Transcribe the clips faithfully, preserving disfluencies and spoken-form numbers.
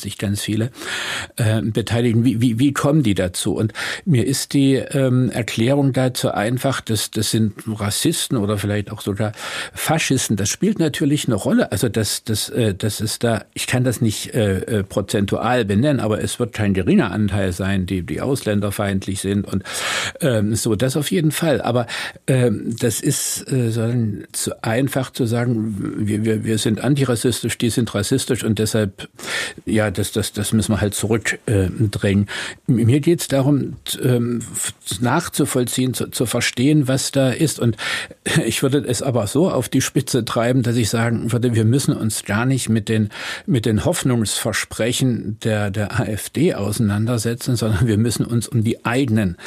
sich ganz viele äh, beteiligen. Wie, wie, wie kommen die dazu? Und mir ist die ähm, Erklärung dazu einfach, dass das sind Rassisten oder vielleicht auch sogar Faschisten. Das spielt natürlich eine Rolle. Also das, das, äh, das ist da, ich kann das nicht äh, prozentual benennen, aber es wird kein geringer Anteil sein, die, die ausländerfeindlich sind und ähm, so, das auf jeden Fall. Aber ähm, das ist äh, so zu einfach zu sagen, wir, wir, wir sind antirassistisch, die sind rassistisch und deshalb, ja, das, das, das müssen wir halt zurückdrängen. Äh, Mir geht es darum, ähm, nachzuvollziehen, zu, zu verstehen, was da ist. Und ich würde es aber so auf die Spitze treiben, dass ich sagen würde, wir müssen uns gar nicht mit den, mit den Hoffnungsversprechen der, der AfD auseinandersetzen, sondern wir müssen uns um die eigenen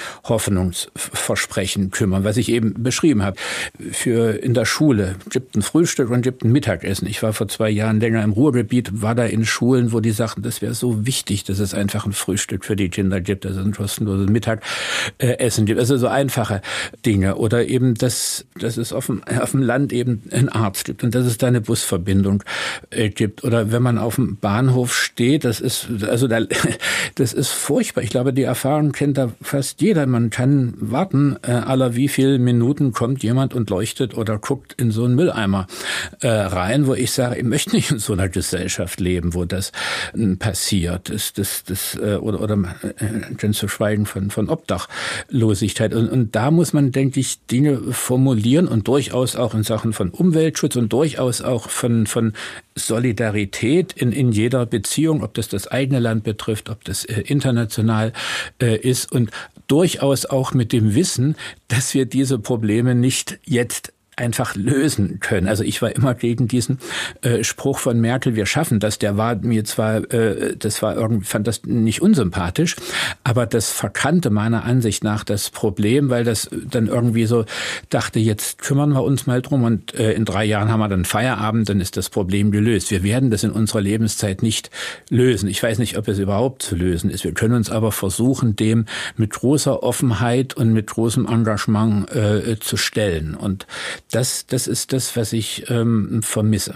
Hoffnungsversprechen kümmern, was ich eben beschrieben habe. Für in der Schule gibt ein Frühstück und gibt ein Mittagessen. Ich war vor zwei Jahren länger im Ruhrgebiet, war da in Schulen, wo die sagten, das wäre so wichtig, dass es einfach ein Frühstück für die Kinder gibt, dass es ein kostenloses Mittagessen gibt. Also so einfache Dinge. Oder eben, dass, dass es auf dem, auf dem Land eben einen Arzt gibt und dass es da eine Busverbindung äh, gibt. Oder wenn man auf dem Bahnhof steht, das ist, also da, das ist furchtbar. Ich glaube, die Erfahrung kennt da fast jeder. Man kann warten, äh, aller wie viele Minuten kommt jemand und leuchtet oder guckt in so einen Mülleimer äh, rein, wo ich sage, ich möchte nicht in so einer Gesellschaft leben, wo das äh, passiert. Das, das, das, äh, oder oder äh, ganz zu schweigen von, von Obdachlosigkeit. Und, und da muss man, denke ich, Dinge formulieren und durchaus auch in Sachen von Umweltschutz und durchaus auch von, von Solidarität in, in jeder Beziehung, ob das das eigene Land betrifft, ob das äh, international äh, ist und durchaus auch mit dem Wissen, dass wir diese Probleme nicht jetzt einfach lösen können. Also ich war immer gegen diesen äh, Spruch von Merkel, wir schaffen das. Der war mir zwar, äh, das war irgendwie, fand das nicht unsympathisch, aber das verkannte meiner Ansicht nach das Problem, weil das dann irgendwie so dachte, jetzt kümmern wir uns mal drum und äh, in drei Jahren haben wir dann Feierabend, dann ist das Problem gelöst. Wir werden das in unserer Lebenszeit nicht lösen. Ich weiß nicht, ob es überhaupt zu lösen ist. Wir können uns aber versuchen, dem mit großer Offenheit und mit großem Engagement äh, zu stellen. Und Das, das ist das, was ich ähm, vermisse.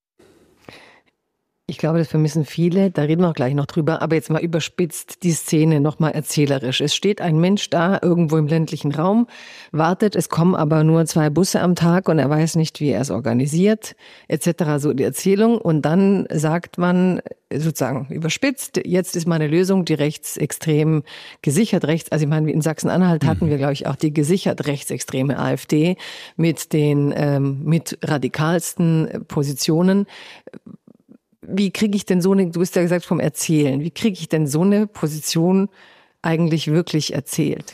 Ich glaube, das vermissen viele, da reden wir auch gleich noch drüber, aber jetzt mal überspitzt die Szene nochmal erzählerisch. Es steht ein Mensch da, irgendwo im ländlichen Raum, wartet, es kommen aber nur zwei Busse am Tag und er weiß nicht, wie er es organisiert, et cetera, so die Erzählung. Und dann sagt man sozusagen überspitzt, jetzt ist meine Lösung die rechtsextrem gesichert rechts, also ich meine, in Sachsen-Anhalt hatten mhm. wir, glaube ich, auch die gesichert rechtsextreme AfD mit den ähm, mit radikalsten Positionen. Wie kriege ich denn so eine, du hast ja gesagt vom Erzählen, wie kriege ich denn so eine Position eigentlich wirklich erzählt?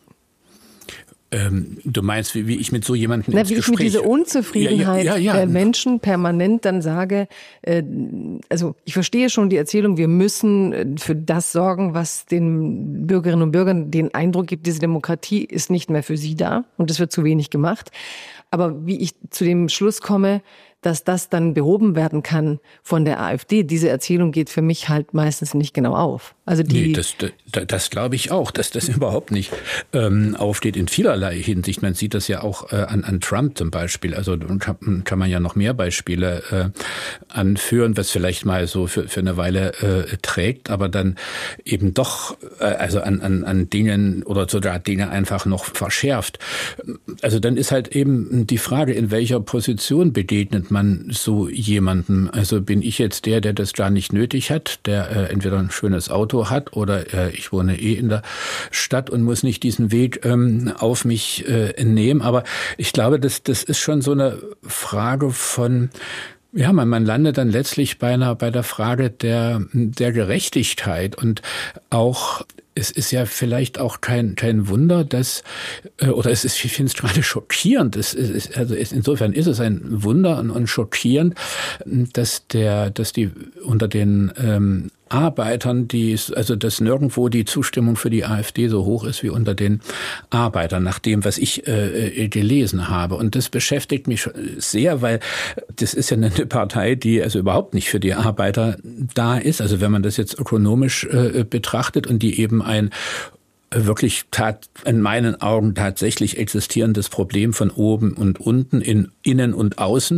Ähm, du meinst, wie, wie ich mit so jemandem Na, ins wie Gespräch... ich mit dieser Unzufriedenheit ja, ja, ja, ja. der Menschen permanent dann sage, äh, also ich verstehe schon die Erzählung, wir müssen für das sorgen, was den Bürgerinnen und Bürgern den Eindruck gibt, diese Demokratie ist nicht mehr für sie da und es wird zu wenig gemacht. Aber wie ich zu dem Schluss komme, dass das dann behoben werden kann von der AfD, diese Erzählung geht für mich halt meistens nicht genau auf. Also die nee, das, das, das glaube ich auch, dass das überhaupt nicht ähm, aufgeht in vielerlei Hinsicht. Man sieht das ja auch äh, an, an Trump zum Beispiel. Also kann, kann man ja noch mehr Beispiele äh, anführen, was vielleicht mal so für, für eine Weile äh, trägt, aber dann eben doch äh, also an, an, an Dingen oder sogar Dinge einfach noch verschärft. Also dann ist halt eben die Frage, in welcher Position begegnet man so jemandem? Also bin ich jetzt der, der das gar nicht nötig hat, der äh, entweder ein schönes Auto hat oder äh, ich wohne eh in der Stadt und muss nicht diesen Weg ähm, auf mich äh, nehmen. Aber ich glaube, das, das ist schon so eine Frage von, ja, man, man landet dann letztlich bei einer, bei der Frage der, der Gerechtigkeit und auch es ist ja vielleicht auch kein kein Wunder, dass oder es ist, ich finde es gerade schockierend. Es ist, also es, insofern ist es ein Wunder und, und schockierend, dass der, dass die unter den ähm, Arbeitern, die also dass nirgendwo die Zustimmung für die AfD so hoch ist wie unter den Arbeitern, nach dem, was ich äh, gelesen habe. Und das beschäftigt mich sehr, weil das ist ja eine Partei, die also überhaupt nicht für die Arbeiter da ist. Also wenn man das jetzt ökonomisch äh, betrachtet und die eben ein wirklich tat, in meinen Augen tatsächlich existierendes Problem von oben und unten in innen und außen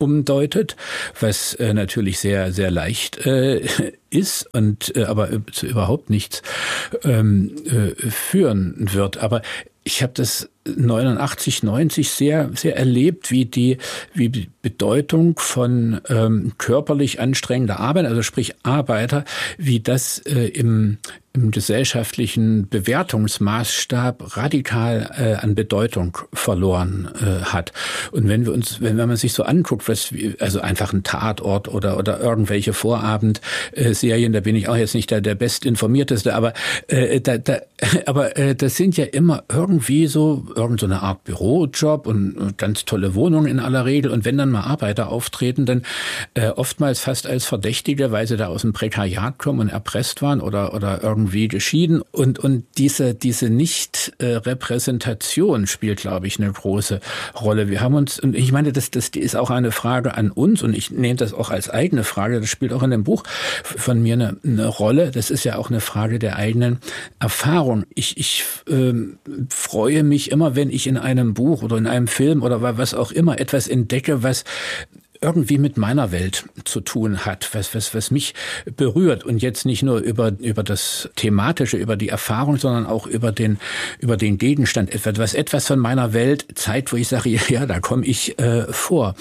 umdeutet, was äh, natürlich sehr, sehr leicht äh, ist und äh, aber zu überhaupt nichts ähm, äh, führen wird. Aber ich habe das neunundachtzig, neunzig sehr, sehr erlebt, wie die, wie die Bedeutung von ähm, körperlich anstrengender Arbeit, also sprich Arbeiter, wie das äh, im, im gesellschaftlichen Bewertungsmaßstab radikal äh, an Bedeutung verloren äh, hat. Und wenn wir uns, wenn, wenn man sich so anguckt, was, also einfach ein Tatort oder oder irgendwelche Vorabendserien, da bin ich auch jetzt nicht der, der bestinformierteste, aber äh, da, da, aber äh, das sind ja immer irgendwie so irgend so eine Art Bürojob und ganz tolle Wohnungen in aller Regel. Und wenn dann mal Arbeiter auftreten, dann äh, oftmals fast als Verdächtige, weil sie da aus dem Prekariat kommen und erpresst waren oder oder irgendwie geschieden. Und und diese diese Nicht-Repräsentation spielt, glaube ich, eine große Rolle. Wir haben uns, und ich meine, das das ist auch eine Frage an uns, und ich nehme das auch als eigene Frage. Das spielt auch in dem Buch von mir eine, eine Rolle. Das ist ja auch eine Frage der eigenen Erfahrung. Ich ich ähm, freue mich immer, wenn ich in einem Buch oder in einem Film oder was auch immer etwas entdecke, was irgendwie mit meiner Welt zu tun hat, was was was mich berührt, und jetzt nicht nur über über das Thematische, über die Erfahrung, sondern auch über den über den Gegenstand, etwas was etwas von meiner Welt zeigt, wo ich sage, ja, da komme ich äh, vor.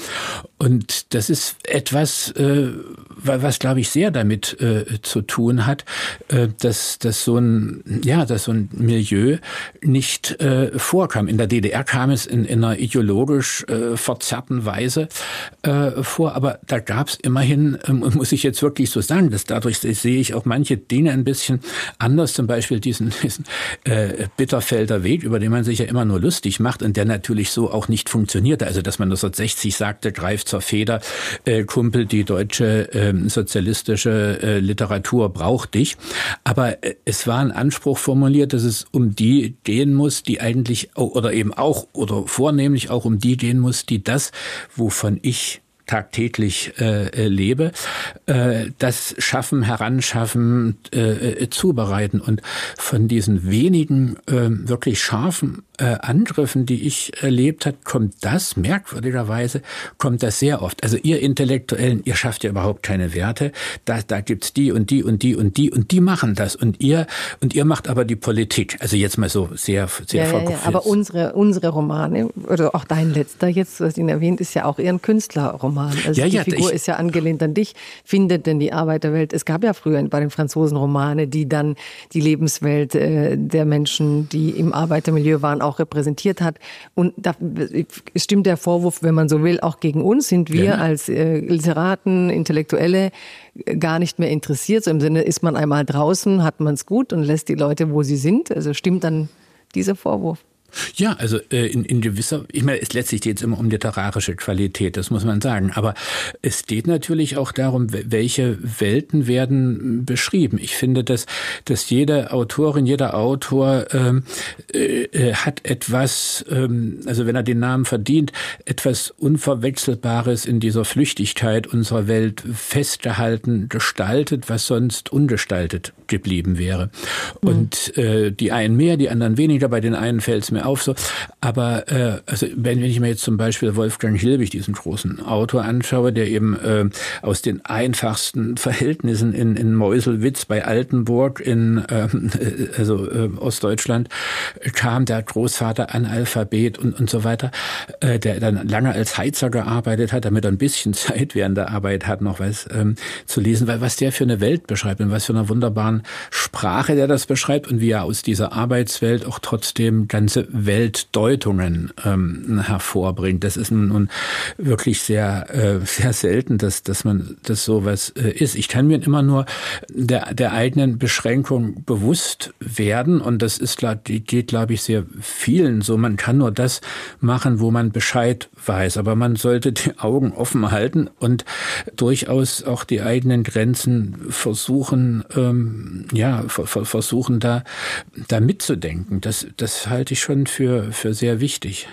Und das ist etwas, äh, was, glaube ich, sehr damit äh, zu tun hat, äh, dass dass so ein ja, dass so ein Milieu nicht äh, vorkam. In der D D R kam es in, in einer ideologisch äh, verzerrten Weise äh, vor, aber da gab es immerhin, ähm, muss ich jetzt wirklich so sagen, dass dadurch sehe ich auch manche Dinge ein bisschen anders, zum Beispiel diesen, diesen äh, Bitterfelder Weg, über den man sich ja immer nur lustig macht und der natürlich so auch nicht funktionierte. Also dass man neunzehnhundertsechzig sagte, greift zur Feder, äh, Kumpel, die deutsche äh, sozialistische äh, Literatur braucht dich. Aber äh, es war ein Anspruch formuliert, dass es um die gehen muss, die eigentlich, oder eben auch, oder vornehmlich auch um die gehen muss, die das, wovon ich tagtäglich äh, lebe, äh, das Schaffen, Heranschaffen, äh, zubereiten. Und von diesen wenigen äh, wirklich scharfen äh, Angriffen, die ich erlebt habe, kommt das, merkwürdigerweise, kommt das sehr oft. Also ihr Intellektuellen, ihr schafft ja überhaupt keine Werte, da, da gibt's die und die und die und die und die machen das und ihr und ihr macht aber die Politik. Also jetzt mal so sehr, sehr ja, verkopft. Ja, ja. Aber unsere, unsere Romane, oder auch dein letzter jetzt, was ihn erwähnt, ist ja auch eher ein Künstlerroman. Also ja, die ja, Figur ich, ist ja angelehnt an dich. Findet denn die Arbeiterwelt? Es gab ja früher bei den Franzosen Romane, die dann die Lebenswelt äh, der Menschen, die im Arbeitermilieu waren, auch repräsentiert hat. Und da stimmt der Vorwurf, wenn man so will, auch gegen uns. Sind wir ja. als äh, Literaten, Intellektuelle gar nicht mehr interessiert? So im Sinne, ist man einmal draußen, hat man es gut und lässt die Leute, wo sie sind? Also stimmt dann dieser Vorwurf? Ja, also äh, in, in gewisser, ich meine, es letztlich geht es immer um literarische Qualität, das muss man sagen. Aber es geht natürlich auch darum, welche Welten werden beschrieben. Ich finde, dass, dass jede Autorin, jeder Autor ähm, äh, hat etwas, ähm, also wenn er den Namen verdient, etwas Unverwechselbares in dieser Flüchtigkeit unserer Welt festgehalten, gestaltet, was sonst ungestaltet geblieben wäre. Mhm. Und äh, die einen mehr, die anderen weniger, bei den einen fällt es mir auf so. Aber äh, also wenn, wenn ich mir jetzt zum Beispiel Wolfgang Hilbig, diesen großen Autor, anschaue, der eben äh, aus den einfachsten Verhältnissen in, in Meuselwitz bei Altenburg in äh, also äh, Ostdeutschland kam, der Großvater Analphabet und, und so weiter, äh, der dann lange als Heizer gearbeitet hat, damit er ein bisschen Zeit während der Arbeit hat, noch was ähm, zu lesen, weil was der für eine Welt beschreibt und was für eine wunderbaren Sprache der das beschreibt und wie er aus dieser Arbeitswelt auch trotzdem ganze Weltdeutungen ähm, hervorbringt. Das ist nun wirklich sehr äh, sehr selten, dass dass man das sowas äh, ist. Ich kann mir immer nur der der eigenen Beschränkung bewusst werden und das ist geht, glaube ich, sehr vielen so. Man kann nur das machen, wo man Bescheid weiß, aber man sollte die Augen offen halten und durchaus auch die eigenen Grenzen versuchen, ähm, ja, versuchen da da mitzudenken. Das das halte ich schon für für sehr wichtig.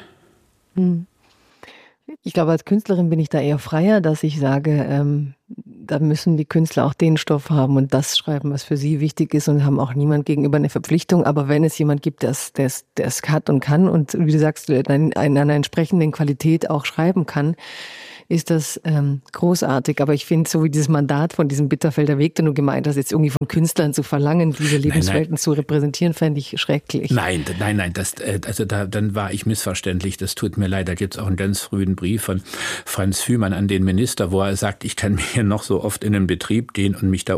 Ich glaube, als Künstlerin bin ich da eher freier, dass ich sage, ähm, da müssen die Künstler auch den Stoff haben und das schreiben, was für sie wichtig ist und haben auch niemand gegenüber eine Verpflichtung. Aber wenn es jemand gibt, der es hat und kann und, wie du sagst, in einer entsprechenden Qualität auch schreiben kann, ist das ähm, großartig. Aber ich finde, so wie dieses Mandat von diesem Bitterfelder Weg, den du gemeint hast, jetzt irgendwie von Künstlern zu verlangen, diese Lebenswelten nein, nein. zu repräsentieren, fände ich schrecklich. Nein, nein, nein, das, also da, dann war ich missverständlich. Das tut mir leid. Da gibt es auch einen ganz frühen Brief von Franz Fühmann an den Minister, wo er sagt, ich kann mir noch so oft in den Betrieb gehen und mich da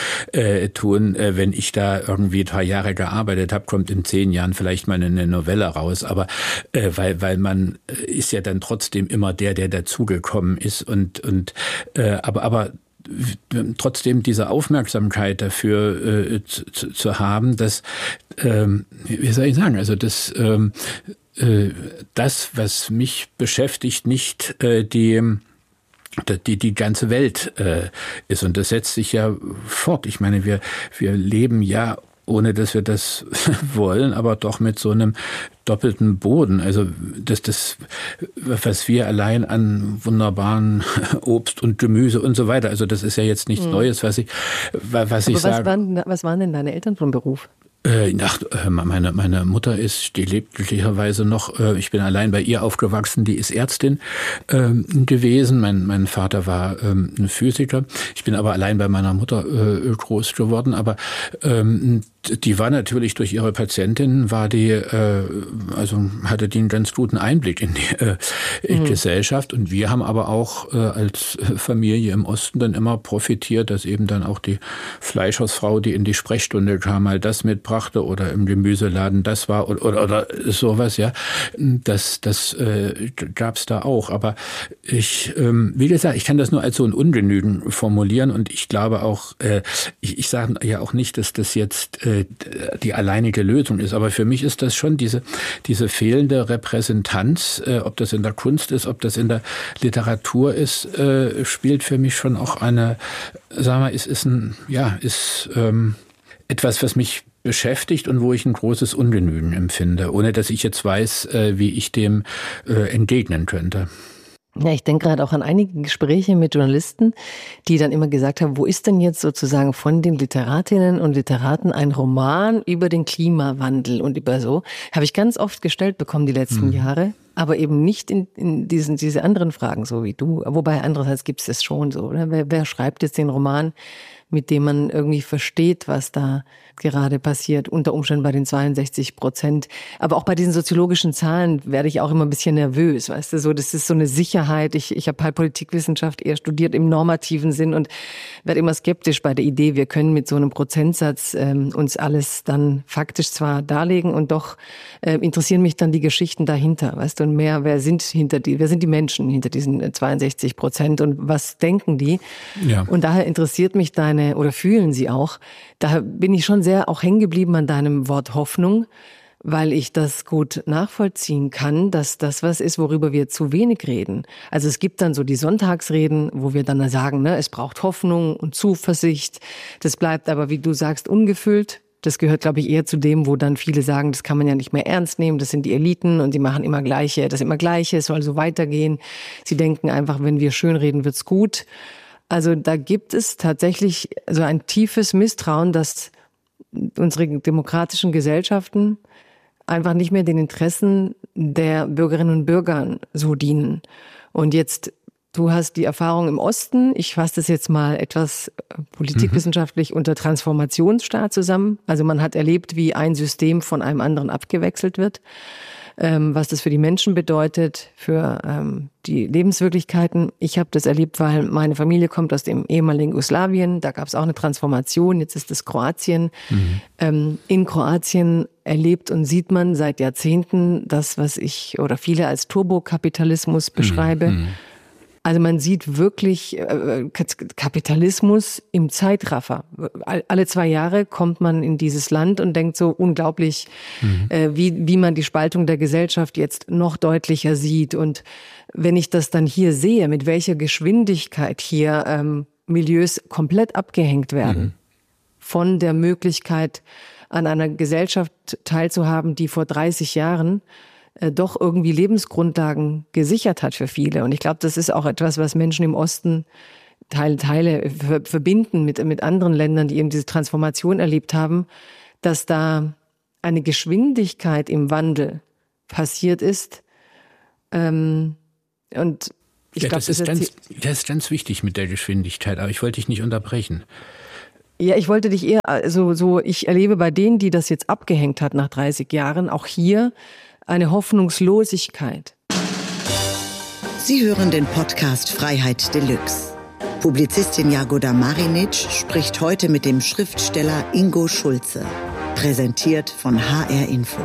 umtun, äh, wenn ich da irgendwie drei Jahre gearbeitet habe, kommt in zehn Jahren vielleicht mal eine Novelle raus. Aber äh, weil, weil man ist ja dann trotzdem immer der, der dazugekommen ist und, und äh, aber, aber trotzdem diese Aufmerksamkeit dafür äh, zu, zu haben, dass, ähm, wie soll ich sagen, also das, ähm, äh, das, was mich beschäftigt, nicht äh, die die die ganze Welt äh, ist. Und das setzt sich ja fort. Ich meine, wir wir leben ja, ohne dass wir das wollen, aber doch mit so einem doppelten Boden. Also das, das, was wir allein an wunderbaren Obst und Gemüse und so weiter, also das ist ja jetzt nichts mhm. Neues, was ich, was aber ich was sage. Waren, was waren denn deine Eltern vom Beruf? Äh, ach, meine, meine Mutter ist, die lebt glücklicherweise noch, äh, ich bin allein bei ihr aufgewachsen, die ist Ärztin ähm, gewesen. Mein, mein Vater war ähm, ein Physiker. Ich bin aber allein bei meiner Mutter äh, groß geworden, aber ähm, die war natürlich durch ihre Patientin, war die, äh, also hatte die einen ganz guten Einblick in die äh, mhm. Gesellschaft. Und wir haben aber auch äh, als Familie im Osten dann immer profitiert, dass eben dann auch die Fleischersfrau, die in die Sprechstunde kam, mal das mitbrachte oder im Gemüseladen das war oder, oder, oder sowas, ja. Das, das äh, gab's da auch. Aber ich, ähm, wie gesagt, ich kann das nur als so ein Ungenügen formulieren und ich glaube auch, äh, ich, ich sage ja auch nicht, dass das jetzt äh, die alleinige Lösung ist. Aber für mich ist das schon diese, diese fehlende Repräsentanz, äh, ob das in der Kunst ist, ob das in der Literatur ist, äh, spielt für mich schon auch eine, sagen wir, ist, ist ein, ja, ist ähm, etwas, was mich beschäftigt und wo ich ein großes Ungenügen empfinde, ohne dass ich jetzt weiß, äh, wie ich dem äh, entgegnen könnte. Ja, ich denke gerade auch an einige Gespräche mit Journalisten, die dann immer gesagt haben, wo ist denn jetzt sozusagen von den Literatinnen und Literaten ein Roman über den Klimawandel und über so, habe ich ganz oft gestellt bekommen die letzten mhm. Jahre, aber eben nicht in, in diesen diese anderen Fragen, so wie du. Wobei andererseits gibt es das schon so, oder? Wer, wer schreibt jetzt den Roman, mit dem man irgendwie versteht, was da gerade passiert, unter Umständen bei den zweiundsechzig Prozent. Aber auch bei diesen soziologischen Zahlen werde ich auch immer ein bisschen nervös, weißt du, so, das ist so eine Sicherheit. Ich, ich habe halt Politikwissenschaft eher studiert im normativen Sinn und werde immer skeptisch bei der Idee, wir können mit so einem Prozentsatz ähm, uns alles dann faktisch zwar darlegen und doch äh, interessieren mich dann die Geschichten dahinter, weißt du, und mehr, wer sind hinter die, wer sind die Menschen hinter diesen zweiundsechzig Prozent und was denken die? Ja. Und daher interessiert mich deine, oder fühlen sie auch, da bin ich schon sehr auch hängen geblieben an deinem Wort Hoffnung, weil ich das gut nachvollziehen kann, dass das was ist, worüber wir zu wenig reden. Also es gibt dann so die Sonntagsreden, wo wir dann sagen, ne, es braucht Hoffnung und Zuversicht. Das bleibt aber, wie du sagst, ungefüllt. Das gehört, glaube ich, eher zu dem, wo dann viele sagen, das kann man ja nicht mehr ernst nehmen, das sind die Eliten und die machen immer Gleiche, das immer Gleiche, es soll so weitergehen. Sie denken einfach, wenn wir schönreden, wird's gut. Also da gibt es tatsächlich so ein tiefes Misstrauen, dass unsere demokratischen Gesellschaften einfach nicht mehr den Interessen der Bürgerinnen und Bürger so dienen. Und jetzt, du hast die Erfahrung im Osten, ich fasse das jetzt mal etwas politikwissenschaftlich mhm. unter Transformationsstaat zusammen. Also man hat erlebt, wie ein System von einem anderen abgewechselt wird. Ähm, was das für die Menschen bedeutet, für ähm, die Lebenswirklichkeiten. Ich habe das erlebt, weil meine Familie kommt aus dem ehemaligen Jugoslawien. Da gab es auch eine Transformation. Jetzt ist es Kroatien. Mhm. Ähm, in Kroatien erlebt und sieht man seit Jahrzehnten das, was ich oder viele als Turbokapitalismus beschreibe. Mhm. Also man sieht wirklich äh, Kapitalismus im Zeitraffer. Alle zwei Jahre kommt man in dieses Land und denkt so unglaublich, mhm. äh, wie, wie man die Spaltung der Gesellschaft jetzt noch deutlicher sieht. Und wenn ich das dann hier sehe, mit welcher Geschwindigkeit hier ähm, Milieus komplett abgehängt werden mhm. von der Möglichkeit, an einer Gesellschaft teilzuhaben, die vor dreißig Jahren doch irgendwie Lebensgrundlagen gesichert hat für viele. Und ich glaube, das ist auch etwas, was Menschen im Osten Teile, Teile verbinden mit, mit anderen Ländern, die eben diese Transformation erlebt haben, dass da eine Geschwindigkeit im Wandel passiert ist. Ähm, und Ich ja, glaub, das, ist ganz, das ist ganz wichtig mit der Geschwindigkeit, aber ich wollte dich nicht unterbrechen. Ja, ich wollte dich eher, also so, ich erlebe bei denen, die das jetzt abgehängt hat nach dreißig Jahren, auch hier eine Hoffnungslosigkeit. Sie hören den Podcast Freiheit Deluxe. Publizistin Jagoda Marinic spricht heute mit dem Schriftsteller Ingo Schulze. Präsentiert von H R Info.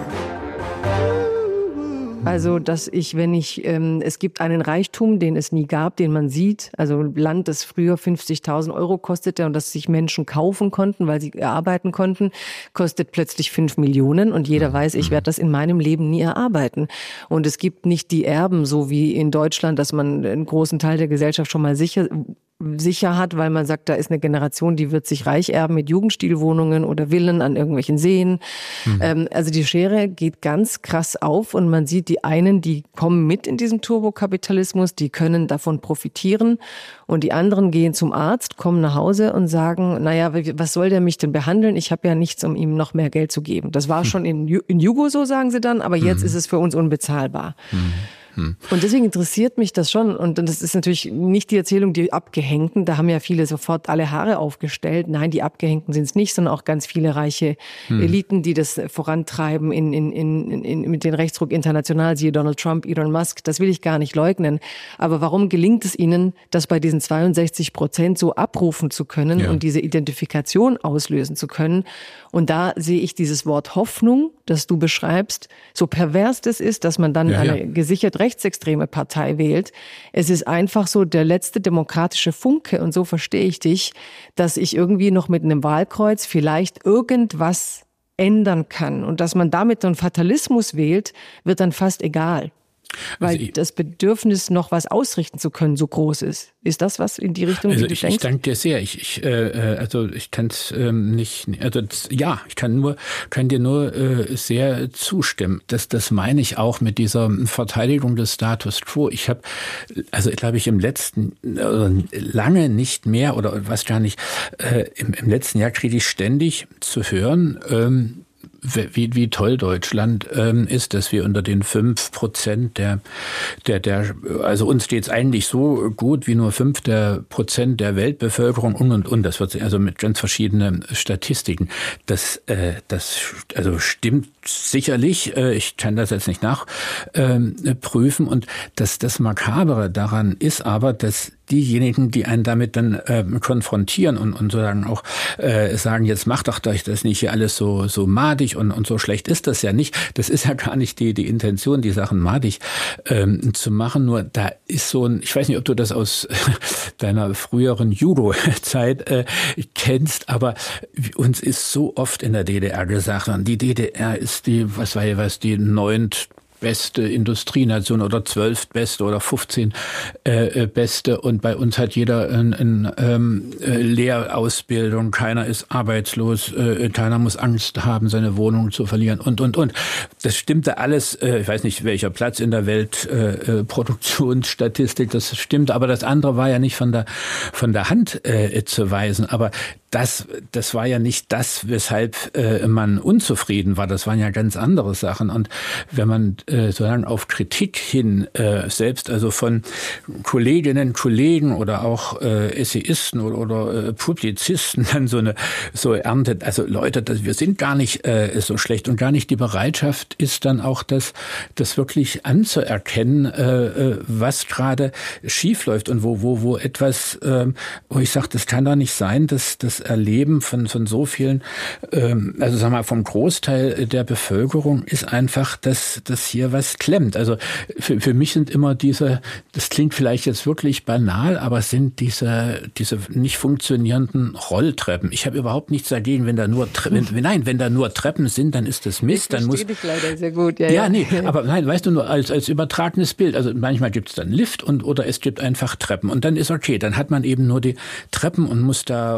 Also, dass ich, wenn ich, ähm, es gibt einen Reichtum, den es nie gab, den man sieht. Also Land, das früher fünfzigtausend Euro kostete und das sich Menschen kaufen konnten, weil sie erarbeiten konnten, kostet plötzlich fünf Millionen. Und jeder weiß, ich werde das in meinem Leben nie erarbeiten. Und es gibt nicht die Erben, so wie in Deutschland, dass man einen großen Teil der Gesellschaft schon mal sicher sicher hat, weil man sagt, da ist eine Generation, die wird sich reich erben mit Jugendstilwohnungen oder Villen an irgendwelchen Seen. Mhm. Ähm, also die Schere geht ganz krass auf und man sieht die einen, die kommen mit in diesem Turbokapitalismus, die können davon profitieren und die anderen gehen zum Arzt, kommen nach Hause und sagen, naja, was soll der mich denn behandeln? Ich habe ja nichts, um ihm noch mehr Geld zu geben. Das war schon in, in Jugo so, sagen sie dann, aber jetzt mhm. ist es für uns unbezahlbar. Mhm. Und deswegen interessiert mich das schon. Und das ist natürlich nicht die Erzählung, die Abgehängten. Da haben ja viele sofort alle Haare aufgestellt. Nein, die Abgehängten sind es nicht, sondern auch ganz viele reiche hm. Eliten, die das vorantreiben in, in, in, in, mit den Rechtsruck international, siehe Donald Trump, Elon Musk. Das will ich gar nicht leugnen. Aber warum gelingt es ihnen, das bei diesen zweiundsechzig Prozent so abrufen zu können ja. und diese Identifikation auslösen zu können? Und da sehe ich dieses Wort Hoffnung, das du beschreibst, so pervers das ist, dass man dann ja, eine ja. gesichert rechtsextreme Partei wählt. Es ist einfach so der letzte demokratische Funke, und so verstehe ich dich, dass ich irgendwie noch mit einem Wahlkreuz vielleicht irgendwas ändern kann. Und dass man damit so einen Fatalismus wählt, wird dann fast egal. Weil also ich, das Bedürfnis, noch was ausrichten zu können, so groß ist. Ist das was in die Richtung, also die du ich, denkst? Ich danke dir sehr. Ich, ich, äh, also ich kann es ähm, nicht, also das, ja, ich kann nur, kann dir nur äh, sehr zustimmen. Das, das meine ich auch mit dieser Verteidigung des Status Quo. Ich habe, also glaube ich, im letzten äh, lange nicht mehr oder was gar nicht. Äh, im, im letzten Jahr kriege ich ständig zu hören. Ähm, Wie, wie toll Deutschland ähm, ist, dass wir unter den fünf Prozent der, der, der, also uns geht's eigentlich so gut wie nur fünf der Prozent der Weltbevölkerung und und und. Das wird also mit ganz verschiedenen Statistiken. Das, äh, das, also stimmt sicherlich. Äh, ich kann das jetzt nicht nachprüfen. Äh, und das, das Makabere daran ist aber, dass diejenigen, die einen damit dann äh, konfrontieren und, und sozusagen auch äh, sagen, jetzt macht doch euch das nicht hier alles so so madig und, und so schlecht ist das ja nicht. Das ist ja gar nicht die die Intention, die Sachen madig ähm, zu machen. Nur da ist so ein, ich weiß nicht, ob du das aus deiner früheren Judo-Zeit äh, kennst, aber uns ist so oft in der D D R gesagt, die D D R ist die, was war ja was, die neunt beste Industrienation oder zwölf beste oder fünfzehn äh, beste und bei uns hat jeder eine ein, ähm, Lehrausbildung, keiner ist arbeitslos, äh, keiner muss Angst haben, seine Wohnung zu verlieren und, und, und. Das stimmte alles, äh, ich weiß nicht, welcher Platz in der Weltproduktionsstatistik, äh, das stimmte, aber das andere war ja nicht von der, von der Hand äh, zu weisen, aber Das, das war ja nicht das, weshalb äh, man unzufrieden war. Das waren ja ganz andere Sachen. Und wenn man äh, sozusagen auf Kritik hin, äh, selbst also von Kolleginnen, Kollegen oder auch äh, Essayisten oder, oder äh, Publizisten dann so eine so erntet, also Leute, das, wir sind gar nicht äh, so schlecht und gar nicht die Bereitschaft ist dann auch das, das wirklich anzuerkennen, äh, was gerade schief läuft und wo wo wo etwas, äh, wo ich sage, das kann doch nicht sein, dass das Erleben von von so vielen, ähm, also sag mal vom Großteil der Bevölkerung ist einfach, dass dass hier was klemmt. Also für, für mich sind immer diese, das klingt vielleicht jetzt wirklich banal, aber es sind diese diese nicht funktionierenden Rolltreppen. Ich habe überhaupt nichts dagegen, wenn da nur Tre- wenn, nein, wenn da nur Treppen sind, dann ist das Mist. Dann muss dich leider sehr gut. Ja, ja, ja, nee, aber nein, weißt du, nur als als übertragenes Bild. Also manchmal gibt es dann Lift und oder es gibt einfach Treppen und dann ist okay. Dann hat man eben nur die Treppen und muss da rum. Wo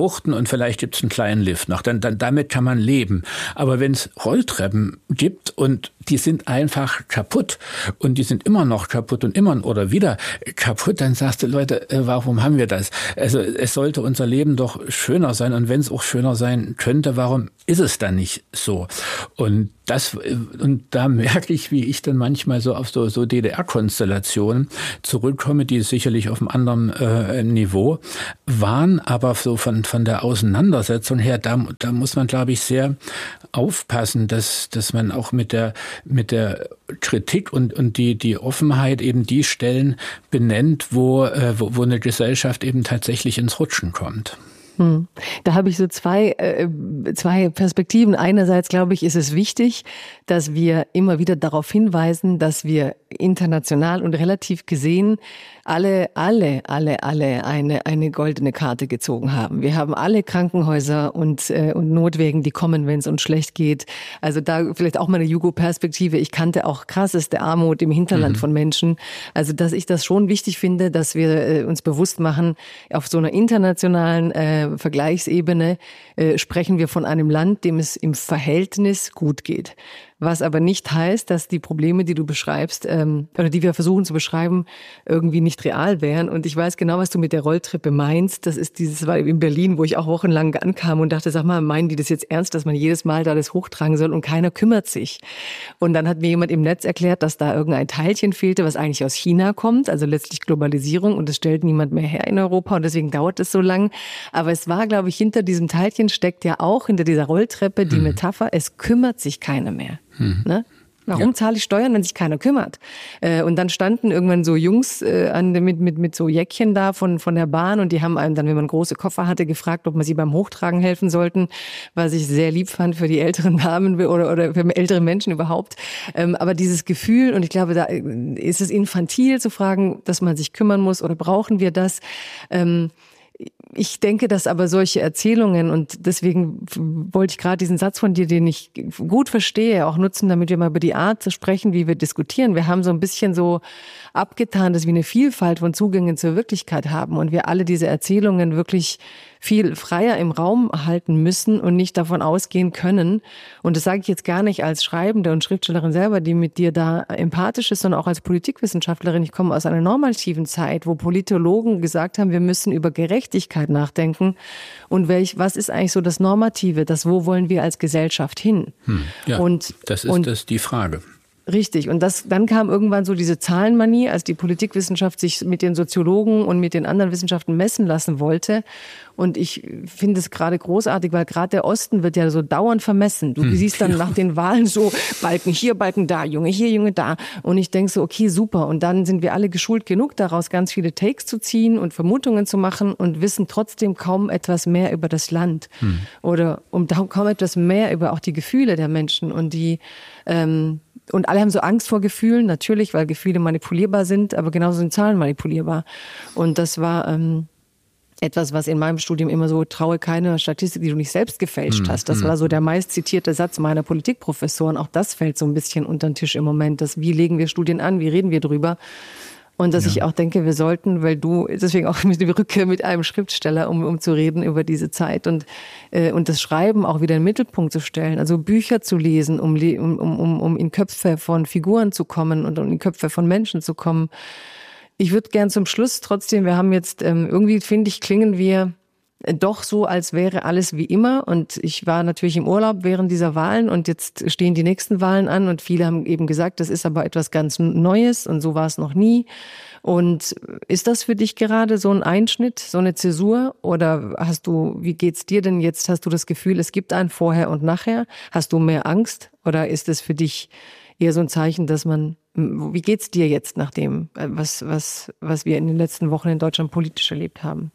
wuchten und vielleicht gibt's einen kleinen Lift noch. Dann, dann damit kann man leben. Aber wenn es Rolltreppen gibt und die sind einfach kaputt und die sind immer noch kaputt und immer oder wieder kaputt, dann sagst du, Leute, warum haben wir das? Also es sollte unser Leben doch schöner sein und wenn es auch schöner sein könnte, warum ist es dann nicht so? Und das und da merke ich, wie ich dann manchmal so auf so, so D D R-Konstellationen zurückkomme, die sicherlich auf einem anderen äh, Niveau waren, aber so von von der Auseinandersetzung her, da, da muss man, glaube ich, sehr aufpassen, dass dass man auch mit der mit der Kritik und und die die Offenheit eben die Stellen benennt, wo äh, wo, wo eine Gesellschaft eben tatsächlich ins Rutschen kommt. Hm. Da habe ich so zwei, äh, zwei Perspektiven. Einerseits, glaube ich, ist es wichtig, dass wir immer wieder darauf hinweisen, dass wir international und relativ gesehen alle, alle, alle, alle eine, eine goldene Karte gezogen haben. Wir haben alle Krankenhäuser und, äh, und Notwegen, die kommen, wenn es uns schlecht geht. Also da vielleicht auch mal eine Jugo-Perspektive. Ich kannte auch krasseste Armut im Hinterland mhm. von Menschen. Also dass ich das schon wichtig finde, dass wir äh, uns bewusst machen, auf so einer internationalen äh, Vergleichsebene äh, sprechen wir von einem Land, dem es im Verhältnis gut geht. Was aber nicht heißt, dass die Probleme, die du beschreibst, ähm, oder die wir versuchen zu beschreiben, irgendwie nicht real wären. Und ich weiß genau, was du mit der Rolltreppe meinst. Das ist dieses, war in Berlin, wo ich auch wochenlang ankam und dachte, sag mal, meinen die das jetzt ernst, dass man jedes Mal da das hochtragen soll und keiner kümmert sich? Und dann hat mir jemand im Netz erklärt, dass da irgendein Teilchen fehlte, was eigentlich aus China kommt, also letztlich Globalisierung, und das stellt niemand mehr her in Europa und deswegen dauert es so lang. Aber es war, glaube ich, hinter diesem Teilchen steckt ja auch hinter dieser Rolltreppe die hm. Metapher, es kümmert sich keiner mehr. Hm. Ne? Warum ja. zahle ich Steuern, wenn sich keiner kümmert? Äh, und dann standen irgendwann so Jungs äh, an, mit, mit, mit so Jäckchen da von, von der Bahn und die haben einem dann, wenn man große Koffer hatte, gefragt, ob man sie beim Hochtragen helfen sollten, was ich sehr lieb fand für die älteren Damen oder, oder für ältere Menschen überhaupt. Ähm, aber dieses Gefühl, und ich glaube, da ist es infantil zu fragen, dass man sich kümmern muss oder brauchen wir das? Ähm, Ich denke, dass aber solche Erzählungen, und deswegen wollte ich gerade diesen Satz von dir, den ich gut verstehe, auch nutzen, damit wir mal über die Art zu sprechen, wie wir diskutieren. Wir haben so ein bisschen so abgetan, dass wir eine Vielfalt von Zugängen zur Wirklichkeit haben und wir alle diese Erzählungen wirklich viel freier im Raum halten müssen und nicht davon ausgehen können. Und das sage ich jetzt gar nicht als Schreibende und Schriftstellerin selber, die mit dir da empathisch ist, sondern auch als Politikwissenschaftlerin. Ich komme aus einer normativen Zeit, wo Politologen gesagt haben, wir müssen über Gerechtigkeit nachdenken. Und welch, was ist eigentlich so das Normative, das wo wollen wir als Gesellschaft hin? Hm, ja, und, das ist und, das die Frage. Richtig. Und das, dann kam irgendwann so diese Zahlenmanie, als die Politikwissenschaft sich mit den Soziologen und mit den anderen Wissenschaften messen lassen wollte. Und ich finde es gerade großartig, weil gerade der Osten wird ja so dauernd vermessen. Du hm. siehst dann nach den Wahlen so Balken hier, Balken da, Junge hier, Junge da. Und ich denke so, okay, super. Und dann sind wir alle geschult genug, daraus ganz viele Takes zu ziehen und Vermutungen zu machen und wissen trotzdem kaum etwas mehr über das Land. Hm. Oder um kaum etwas mehr über auch die Gefühle der Menschen und die, ähm, und alle haben so Angst vor Gefühlen, natürlich, weil Gefühle manipulierbar sind, aber genauso sind Zahlen manipulierbar. Und das war ähm, etwas, was in meinem Studium immer so, traue keine Statistik, die du nicht selbst gefälscht mm, hast. Das mm. war so der meist zitierte Satz meiner Politikprofessoren. Auch das fällt so ein bisschen unter den Tisch im Moment. Das, wie legen wir Studien an, wie reden wir drüber? Und dass ja. ich auch denke, wir sollten, weil du, deswegen auch mit der Rückkehr mit einem Schriftsteller, um, um zu reden über diese Zeit und, äh, und das Schreiben auch wieder in den Mittelpunkt zu stellen, also Bücher zu lesen, um, um, um, um in Köpfe von Figuren zu kommen und um in Köpfe von Menschen zu kommen. Ich würde gern zum Schluss trotzdem, wir haben jetzt, ähm, irgendwie finde ich, klingen wir doch so, als wäre alles wie immer. Und ich war natürlich im Urlaub während dieser Wahlen und jetzt stehen die nächsten Wahlen an und viele haben eben gesagt, das ist aber etwas ganz Neues und so war es noch nie. Und ist das für dich gerade so ein Einschnitt, so eine Zäsur? Oder hast du, wie geht's dir denn jetzt? Hast du das Gefühl, es gibt ein Vorher und Nachher? Hast du mehr Angst? Oder ist es für dich eher so ein Zeichen, dass man, wie geht's dir jetzt nach dem, was, was, was wir in den letzten Wochen in Deutschland politisch erlebt haben?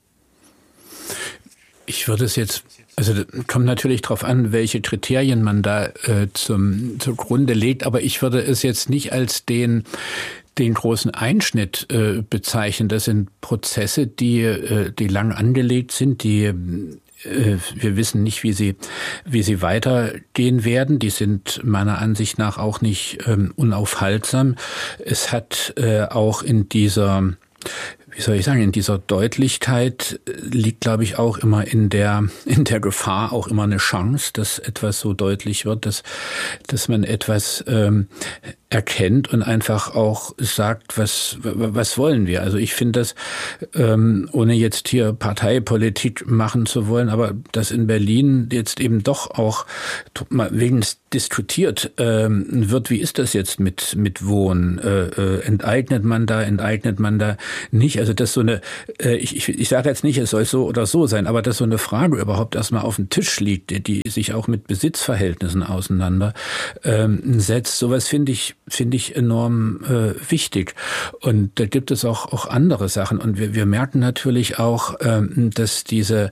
Ich würde es jetzt, also kommt natürlich darauf an, welche Kriterien man da äh, zum zugrunde legt, aber ich würde es jetzt nicht als den den großen Einschnitt äh, bezeichnen. Das sind Prozesse, die äh, die lang angelegt sind, die äh, wir wissen nicht, wie sie wie sie weitergehen werden. Die sind meiner Ansicht nach auch nicht ähm, unaufhaltsam. Es hat äh, auch in dieser wie soll ich sagen, in dieser Deutlichkeit liegt, glaube ich, auch immer in der, in der Gefahr auch immer eine Chance, dass etwas so deutlich wird, dass, dass man etwas ähm, erkennt und einfach auch sagt, was, was wollen wir? Also ich finde das, ähm, ohne jetzt hier Parteipolitik machen zu wollen, aber dass in Berlin jetzt eben doch auch mal wenigstens diskutiert ähm, wird, wie ist das jetzt mit, mit Wohnen? Äh, äh, enteignet man da, enteignet man da nicht? Also das so eine, äh, ich, ich, ich sage jetzt nicht, es soll so oder so sein, aber dass so eine Frage überhaupt erstmal auf dem Tisch liegt, die, die sich auch mit Besitzverhältnissen auseinandersetzt, ähm, setzt, sowas finde ich, finde ich enorm äh, wichtig. Und da gibt es auch, auch andere Sachen. Und wir, wir merken natürlich auch, ähm, dass diese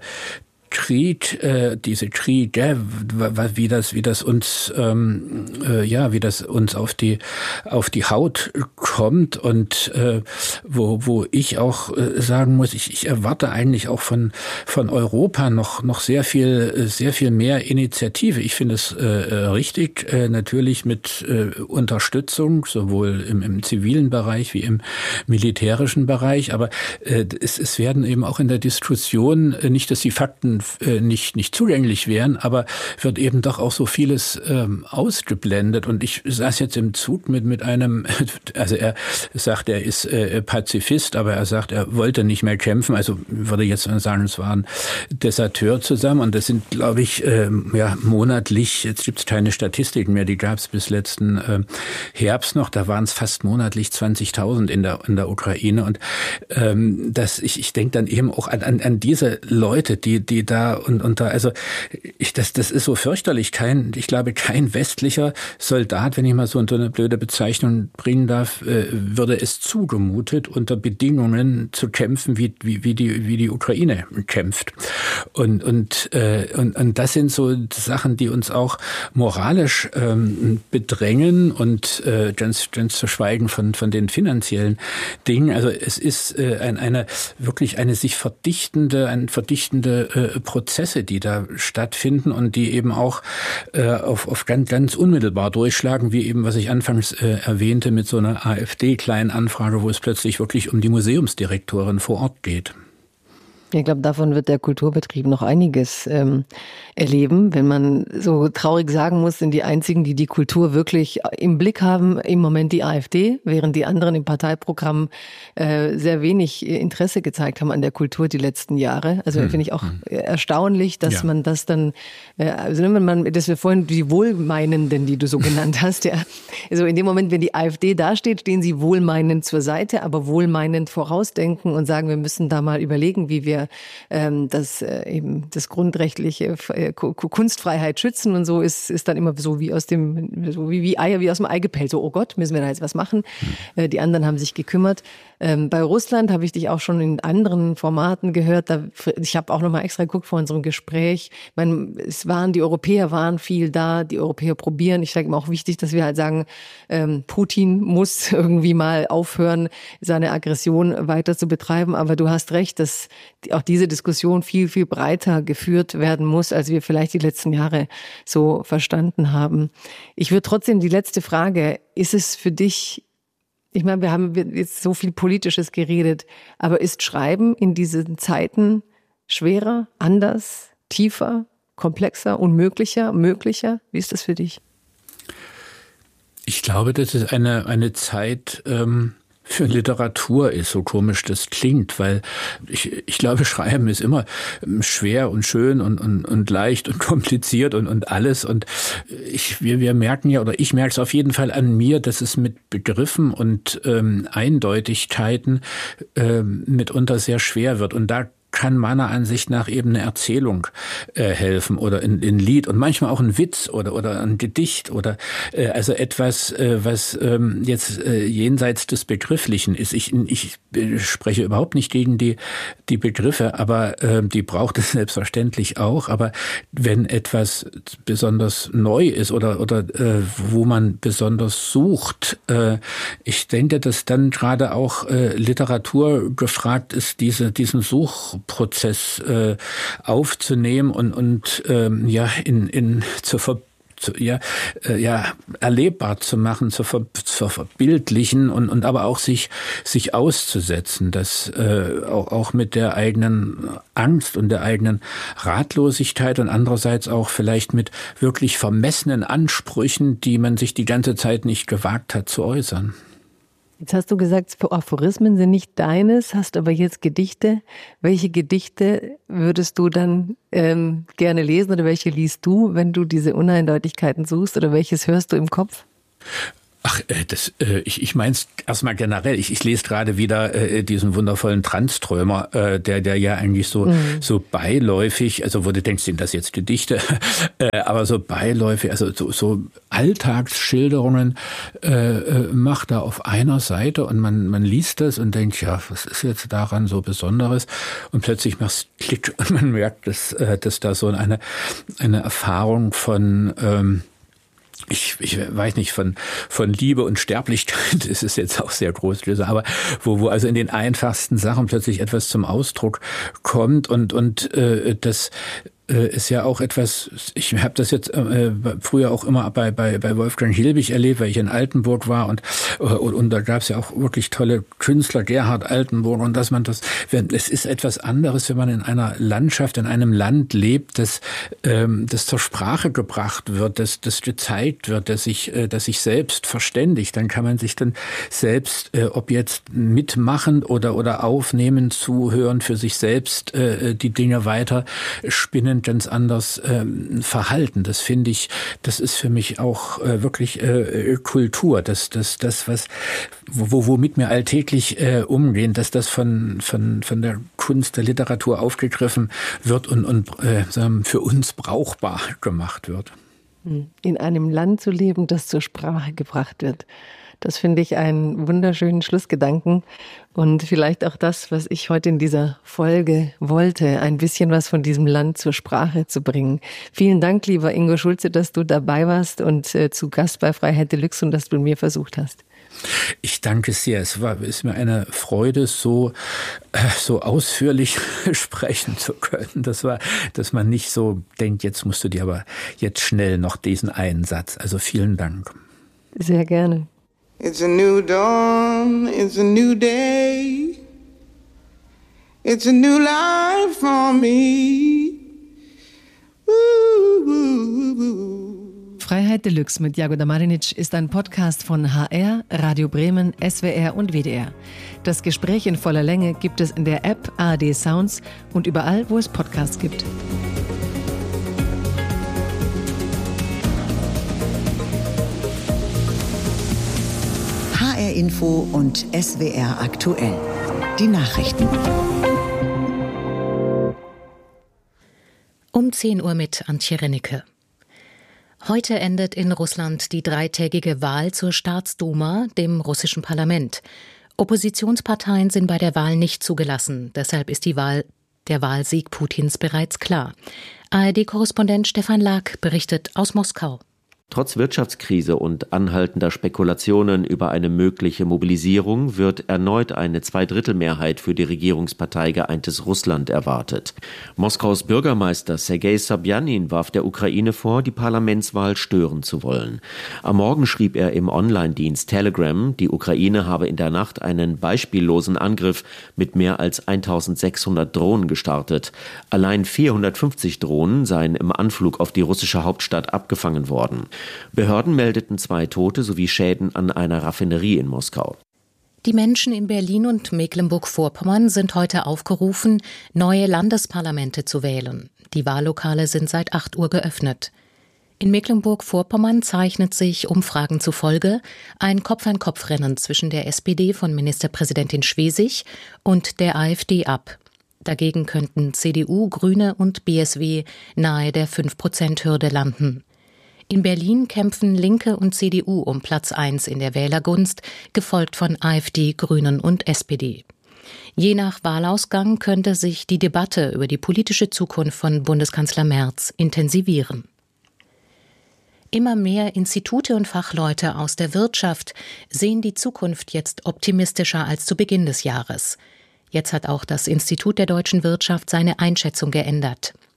Krieg, äh, diese Kriege, wie das, wie das uns, ähm, äh, ja, wie das uns auf die, auf die Haut kommt und äh, wo, wo ich auch äh, sagen muss, ich, ich erwarte eigentlich auch von, von Europa noch, noch sehr viel, sehr viel mehr Initiative. Ich finde es äh, richtig, äh, natürlich mit äh, Unterstützung, sowohl im, im zivilen Bereich wie im militärischen Bereich, aber äh, es, es werden eben auch in der Diskussion äh, nicht, dass die Fakten nicht nicht zugänglich wären, aber wird eben doch auch so vieles ähm, ausgeblendet. Und ich saß jetzt im Zug mit mit einem, also er sagt, er ist äh, Pazifist, aber er sagt, er wollte nicht mehr kämpfen. Also würde jetzt sagen, es waren Deserteur zusammen. Und das sind, glaube ich, ähm, ja monatlich, jetzt gibt es keine Statistiken mehr, die gab es bis letzten äh, Herbst noch, da waren es fast monatlich zwanzigtausend in der in der Ukraine. Und ähm, das, ich, ich denke dann eben auch an, an, an diese Leute, die die da und und da, also ich, das das ist so fürchterlich. Kein, ich glaube, kein westlicher Soldat, wenn ich mal so eine blöde Bezeichnung bringen darf, äh, würde es zugemutet, unter Bedingungen zu kämpfen, wie wie wie die wie die Ukraine kämpft. Und und äh, und, und das sind so Sachen, die uns auch moralisch ähm, bedrängen und äh, ganz ganz zu schweigen von von den finanziellen Dingen. Also es ist äh, ein, eine wirklich eine sich verdichtende, ein verdichtende äh, Prozesse, die da stattfinden und die eben auch äh, auf, auf ganz, ganz unmittelbar durchschlagen, wie eben, was ich anfangs äh, erwähnte, mit so einer AfD-kleinen Anfrage, wo es plötzlich wirklich um die Museumsdirektorin vor Ort geht. Ich glaube, davon wird der Kulturbetrieb noch einiges ähm, erleben. Wenn man so traurig sagen muss, sind die einzigen, die die Kultur wirklich im Blick haben, im Moment die AfD, während die anderen im Parteiprogramm äh, sehr wenig Interesse gezeigt haben an der Kultur die letzten Jahre. Also hm. finde ich auch hm. erstaunlich, dass ja. man das dann, äh, also wenn man, das wir vorhin die Wohlmeinenden, die du so genannt hast, ja, also in dem Moment, wenn die AfD dasteht, stehen sie wohlmeinend zur Seite, aber wohlmeinend vorausdenken und sagen, wir müssen da mal überlegen, wie wir ähm, das äh, eben das grundrechtliche äh, Kunstfreiheit schützen und so ist ist dann immer so wie aus dem so wie wie Eier wie aus dem Ei gepellt, so oh Gott, müssen wir da jetzt was machen. Mhm. Äh, die anderen haben sich gekümmert. Ähm, bei Russland habe ich dich auch schon in anderen Formaten gehört. Da, ich habe auch noch mal extra geguckt vor unserem Gespräch. Ich meine, es waren die Europäer waren viel da, die Europäer probieren. Ich sage immer auch wichtig, dass wir halt sagen, ähm, Putin muss irgendwie mal aufhören, seine Aggression weiter zu betreiben. Aber du hast recht, dass auch diese Diskussion viel, viel breiter geführt werden muss, als wir vielleicht die letzten Jahre so verstanden haben. Ich würde trotzdem die letzte Frage, ist es für dich, ich meine, wir haben jetzt so viel Politisches geredet, aber ist Schreiben in diesen Zeiten schwerer, anders, tiefer, komplexer, unmöglicher, möglicher? Wie ist das für dich? Ich glaube, das ist eine, eine Zeit, ähm für Literatur ist, so komisch das klingt, weil ich, ich glaube, Schreiben ist immer schwer und schön und, und, und leicht und kompliziert und, und alles. Und ich, wir, wir merken ja, oder ich merke es auf jeden Fall an mir, dass es mit Begriffen und ähm, Eindeutigkeiten ähm, mitunter sehr schwer wird. Und da kann meiner Ansicht nach eben eine Erzählung äh, helfen oder ein, ein Lied und manchmal auch ein Witz oder oder ein Gedicht oder äh, also etwas, äh, was ähm, jetzt äh, jenseits des Begrifflichen ist. Ich, ich spreche überhaupt nicht gegen die die Begriffe, aber äh, die braucht es selbstverständlich auch. Aber wenn etwas besonders neu ist oder oder äh, wo man besonders sucht, äh, ich denke, dass dann gerade auch äh, Literatur gefragt ist, diese diesen Such Prozess äh, aufzunehmen und und ähm, ja in in zur Ver zu, ja, äh, ja, erlebbar zu machen, zu, ver, zu verbildlichen und, und aber auch sich, sich auszusetzen, das äh, auch, auch mit der eigenen Angst und der eigenen Ratlosigkeit und andererseits auch vielleicht mit wirklich vermessenen Ansprüchen, die man sich die ganze Zeit nicht gewagt hat zu äußern. Jetzt hast du gesagt, Aphorismen sind nicht deines, hast aber jetzt Gedichte. Welche Gedichte würdest du dann ähm, gerne lesen oder welche liest du, wenn du diese Uneindeutigkeiten suchst oder welches hörst du im Kopf? Ach, äh, das, äh, ich, ich mein's erstmal generell. Ich, ich lese gerade wieder äh, diesen wundervollen Tranströmer, äh, der, der ja eigentlich so, mhm. so beiläufig, also wo du denkst, sind das jetzt Gedichte, äh, aber so beiläufig, also so, so Alltagsschilderungen äh, macht er auf einer Seite und man, man liest das und denkt, ja, was ist jetzt daran so Besonderes? Und plötzlich macht's Klick und man merkt, dass, äh, dass da so eine, eine Erfahrung von, ähm, Ich, ich weiß nicht, von, von Liebe und Sterblichkeit ist es jetzt auch sehr groß, aber wo, wo also in den einfachsten Sachen plötzlich etwas zum Ausdruck kommt und, und äh, das ist ja auch etwas, ich habe das jetzt äh, früher auch immer bei, bei, bei Wolfgang Hilbig erlebt, weil ich in Altenburg war und, und, und da gab es ja auch wirklich tolle Künstler, Gerhard Altenburg und dass man das, es ist etwas anderes, wenn man in einer Landschaft, in einem Land lebt, das, ähm, das zur Sprache gebracht wird, das, das gezeigt wird, dass sich, äh, dass sich selbst verständigt, dann kann man sich dann selbst, äh, ob jetzt mitmachen oder, oder aufnehmen, zuhören, für sich selbst äh, die Dinge weiter spinnen, ganz anders ähm, verhalten. Das finde ich, das ist für mich auch äh, wirklich äh, Kultur, dass das, das was, wo, womit wir alltäglich äh, umgehen, dass das von von von der Kunst, der Literatur aufgegriffen wird und und äh, für uns brauchbar gemacht wird. In einem Land zu leben, das zur Sprache gebracht wird. Das finde ich einen wunderschönen Schlussgedanken und vielleicht auch das, was ich heute in dieser Folge wollte, ein bisschen was von diesem Land zur Sprache zu bringen. Vielen Dank, lieber Ingo Schulze, dass du dabei warst und äh, zu Gast bei Freiheit Deluxe und dass du mir versucht hast. Ich danke sehr. Es war, ist mir eine Freude, so, äh, so ausführlich sprechen zu können. Das war, dass man nicht so denkt, jetzt musst du dir aber jetzt schnell noch diesen einen Satz. Also vielen Dank. Sehr gerne. It's a new dawn, it's a new day, it's a new life for me. Ooh, ooh, ooh. Freiheit Deluxe mit Jagoda Marinic ist ein Podcast von H R, Radio Bremen, S W R und W D R. Das Gespräch in voller Länge gibt es in der App A R D Sounds und überall, wo es Podcasts gibt. H R Info und S W R aktuell. Die Nachrichten. Um zehn Uhr mit Antje Rennecke. Heute endet in Russland die dreitägige Wahl zur Staatsduma, dem russischen Parlament. Oppositionsparteien sind bei der Wahl nicht zugelassen. Deshalb ist die Wahl, der Wahlsieg Putins bereits klar. A R D-Korrespondent Stefan Lag berichtet aus Moskau. Trotz Wirtschaftskrise und anhaltender Spekulationen über eine mögliche Mobilisierung wird erneut eine Zweidrittelmehrheit für die Regierungspartei Geeintes Russland erwartet. Moskaus Bürgermeister Sergei Sobjanin warf der Ukraine vor, die Parlamentswahl stören zu wollen. Am Morgen schrieb er im Online-Dienst Telegram, die Ukraine habe in der Nacht einen beispiellosen Angriff mit mehr als eintausendsechshundert Drohnen gestartet. Allein vierhundertfünfzig Drohnen seien im Anflug auf die russische Hauptstadt abgefangen worden. Behörden meldeten zwei Tote sowie Schäden an einer Raffinerie in Moskau. Die Menschen in Berlin und Mecklenburg-Vorpommern sind heute aufgerufen, neue Landesparlamente zu wählen. Die Wahllokale sind seit acht Uhr geöffnet. In Mecklenburg-Vorpommern zeichnet sich Umfragen zufolge ein Kopf-an-Kopf-Rennen zwischen der S P D von Ministerpräsidentin Schwesig und der AfD ab. Dagegen könnten C D U, Grüne und B S W nahe der fünf Prozent Hürde landen. In Berlin kämpfen Linke und C D U um Platz eins in der Wählergunst, gefolgt von AfD, Grünen und S P D. Je nach Wahlausgang könnte sich die Debatte über die politische Zukunft von Bundeskanzler Merz intensivieren. Immer mehr Institute und Fachleute aus der Wirtschaft sehen die Zukunft jetzt optimistischer als zu Beginn des Jahres. Jetzt hat auch das Institut der deutschen Wirtschaft seine Einschätzung geändert.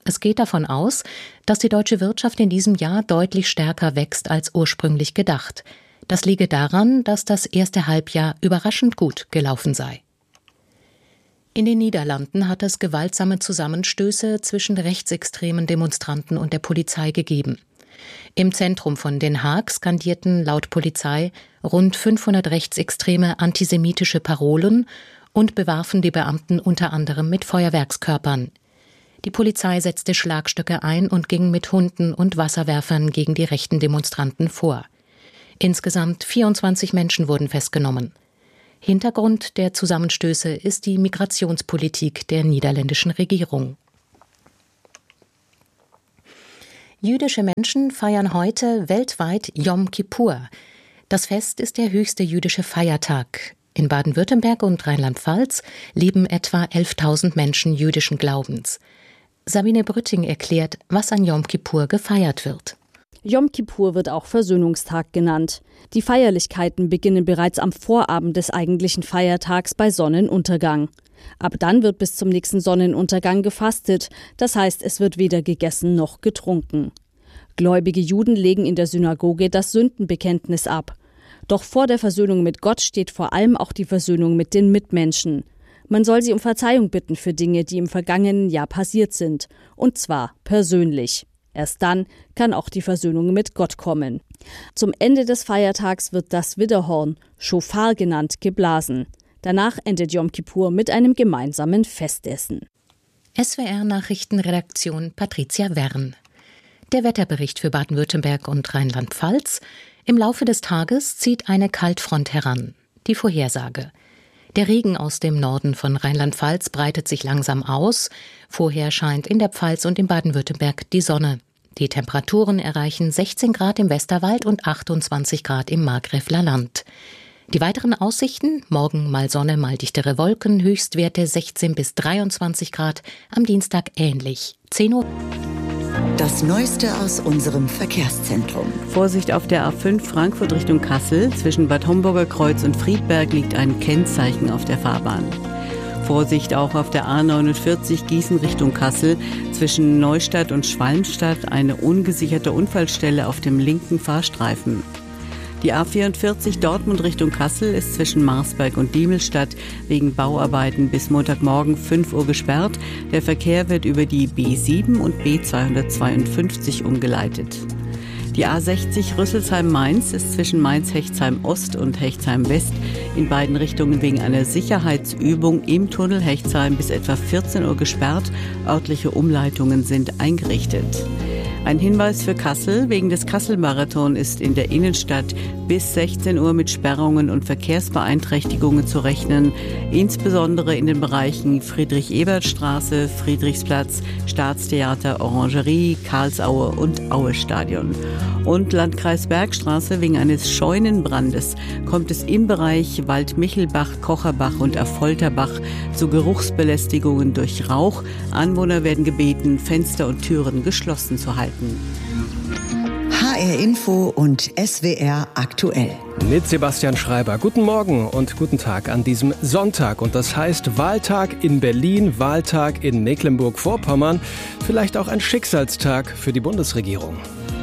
Es geht davon aus, dass die deutsche Wirtschaft in diesem Jahr deutlich stärker wächst als ursprünglich gedacht. Das liege daran, dass das erste Halbjahr überraschend gut gelaufen sei. In den Niederlanden hat es gewaltsame Zusammenstöße zwischen rechtsextremen Demonstranten und der Polizei gegeben. Im Zentrum von Den Haag skandierten laut Polizei rund fünfhundert rechtsextreme antisemitische Parolen und bewarfen die Beamten unter anderem mit Feuerwerkskörpern. Die Polizei setzte Schlagstöcke ein und ging mit Hunden und Wasserwerfern gegen die rechten Demonstranten vor. Insgesamt vierundzwanzig Menschen wurden festgenommen. Hintergrund der Zusammenstöße ist die Migrationspolitik der niederländischen Regierung. Jüdische Menschen feiern heute weltweit Yom Kippur. Das Fest ist der höchste jüdische Feiertag. In Baden-Württemberg und Rheinland-Pfalz leben etwa elftausend Menschen jüdischen Glaubens. Sabine Brütting erklärt, was an Yom Kippur gefeiert wird. Yom Kippur wird auch Versöhnungstag genannt. Die Feierlichkeiten beginnen bereits am Vorabend des eigentlichen Feiertags bei Sonnenuntergang. Ab dann wird bis zum nächsten Sonnenuntergang gefastet, das heißt, es wird weder gegessen noch getrunken. Gläubige Juden legen in der Synagoge das Sündenbekenntnis ab. Doch vor der Versöhnung mit Gott steht vor allem auch die Versöhnung mit den Mitmenschen. Man soll sie um Verzeihung bitten für Dinge, die im vergangenen Jahr passiert sind. Und zwar persönlich. Erst dann kann auch die Versöhnung mit Gott kommen. Zum Ende des Feiertags wird das Widderhorn, Schofar genannt, geblasen. Danach endet Yom Kippur mit einem gemeinsamen Festessen. S W R-Nachrichtenredaktion Patricia Wern. Der Wetterbericht für Baden-Württemberg und Rheinland-Pfalz. Im Laufe des Tages zieht eine Kaltfront heran. Die Vorhersage. Der Regen aus dem Norden von Rheinland-Pfalz breitet sich langsam aus. Vorher scheint in der Pfalz und in Baden-Württemberg die Sonne. Die Temperaturen erreichen sechzehn Grad im Westerwald und achtundzwanzig Grad im Markgräfler Land. Die weiteren Aussichten: morgen mal Sonne, mal dichtere Wolken, Höchstwerte sechzehn bis dreiundzwanzig Grad, am Dienstag ähnlich, zehn Uhr. Das Neueste aus unserem Verkehrszentrum. Vorsicht auf der A fünf Frankfurt Richtung Kassel. Zwischen Bad Homburger Kreuz und Friedberg liegt ein Kennzeichen auf der Fahrbahn. Vorsicht auch auf der A neunundvierzig Gießen Richtung Kassel. Zwischen Neustadt und Schwalmstadt eine ungesicherte Unfallstelle auf dem linken Fahrstreifen. Die A vierundvierzig Dortmund Richtung Kassel ist zwischen Marsberg und Diemelstadt wegen Bauarbeiten bis Montagmorgen fünf Uhr gesperrt. Der Verkehr wird über die B sieben und B zweihundertzweiundfünfzig umgeleitet. Die A sechzig Rüsselsheim-Mainz ist zwischen Mainz-Hechtsheim-Ost und Hechtsheim-West in beiden Richtungen wegen einer Sicherheitsübung im Tunnel Hechtsheim bis etwa vierzehn Uhr gesperrt. Örtliche Umleitungen sind eingerichtet. Ein Hinweis für Kassel: Wegen des Kassel-Marathon ist in der Innenstadt bis sechzehn Uhr mit Sperrungen und Verkehrsbeeinträchtigungen zu rechnen, insbesondere in den Bereichen Friedrich-Ebert-Straße, Friedrichsplatz, Staatstheater, Orangerie, Karlsaue und Aue-Stadion. Und Landkreis Bergstraße: Wegen eines Scheunenbrandes kommt es im Bereich Waldmichelbach, Kocherbach und Affolterbach zu Geruchsbelästigungen durch Rauch. Anwohner werden gebeten, Fenster und Türen geschlossen zu halten. H R Info und S W R aktuell. Mit Sebastian Schreiber. Guten Morgen und guten Tag an diesem Sonntag. Und das heißt Wahltag in Berlin, Wahltag in Mecklenburg-Vorpommern. Vielleicht auch ein Schicksalstag für die Bundesregierung.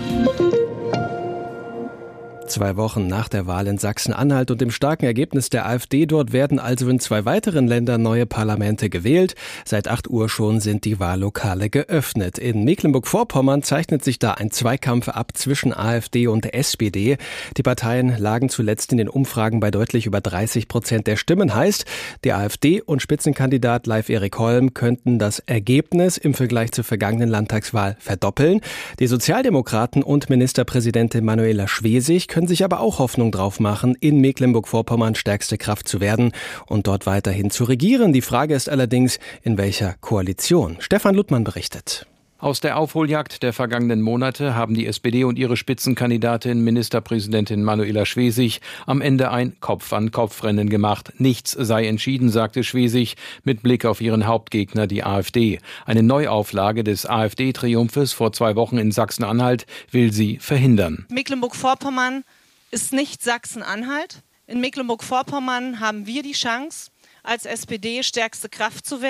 Zwei Wochen nach der Wahl in Sachsen-Anhalt und dem starken Ergebnis der AfD dort werden also in zwei weiteren Ländern neue Parlamente gewählt. Seit acht Uhr schon sind die Wahllokale geöffnet. In Mecklenburg-Vorpommern zeichnet sich da ein Zweikampf ab zwischen AfD und S P D. Die Parteien lagen zuletzt in den Umfragen bei deutlich über dreißig Prozent der Stimmen. Heißt, die AfD und Spitzenkandidat Leif Erik Holm könnten das Ergebnis im Vergleich zur vergangenen Landtagswahl verdoppeln. Die Sozialdemokraten und Ministerpräsidentin Manuela Schwesig können sich aber auch Hoffnung drauf machen, in Mecklenburg-Vorpommern stärkste Kraft zu werden und dort weiterhin zu regieren. Die Frage ist allerdings, in welcher Koalition. Stefan Luttmann berichtet. Aus der Aufholjagd der vergangenen Monate haben die S P D und ihre Spitzenkandidatin Ministerpräsidentin Manuela Schwesig am Ende ein Kopf-an-Kopf-Rennen gemacht. Nichts sei entschieden, sagte Schwesig mit Blick auf ihren Hauptgegner, die AfD. Eine Neuauflage des AfD-Triumphes vor zwei Wochen in Sachsen-Anhalt will sie verhindern. Mecklenburg-Vorpommern ist nicht Sachsen-Anhalt. In Mecklenburg-Vorpommern haben wir die Chance, als S P D stärkste Kraft zu werden.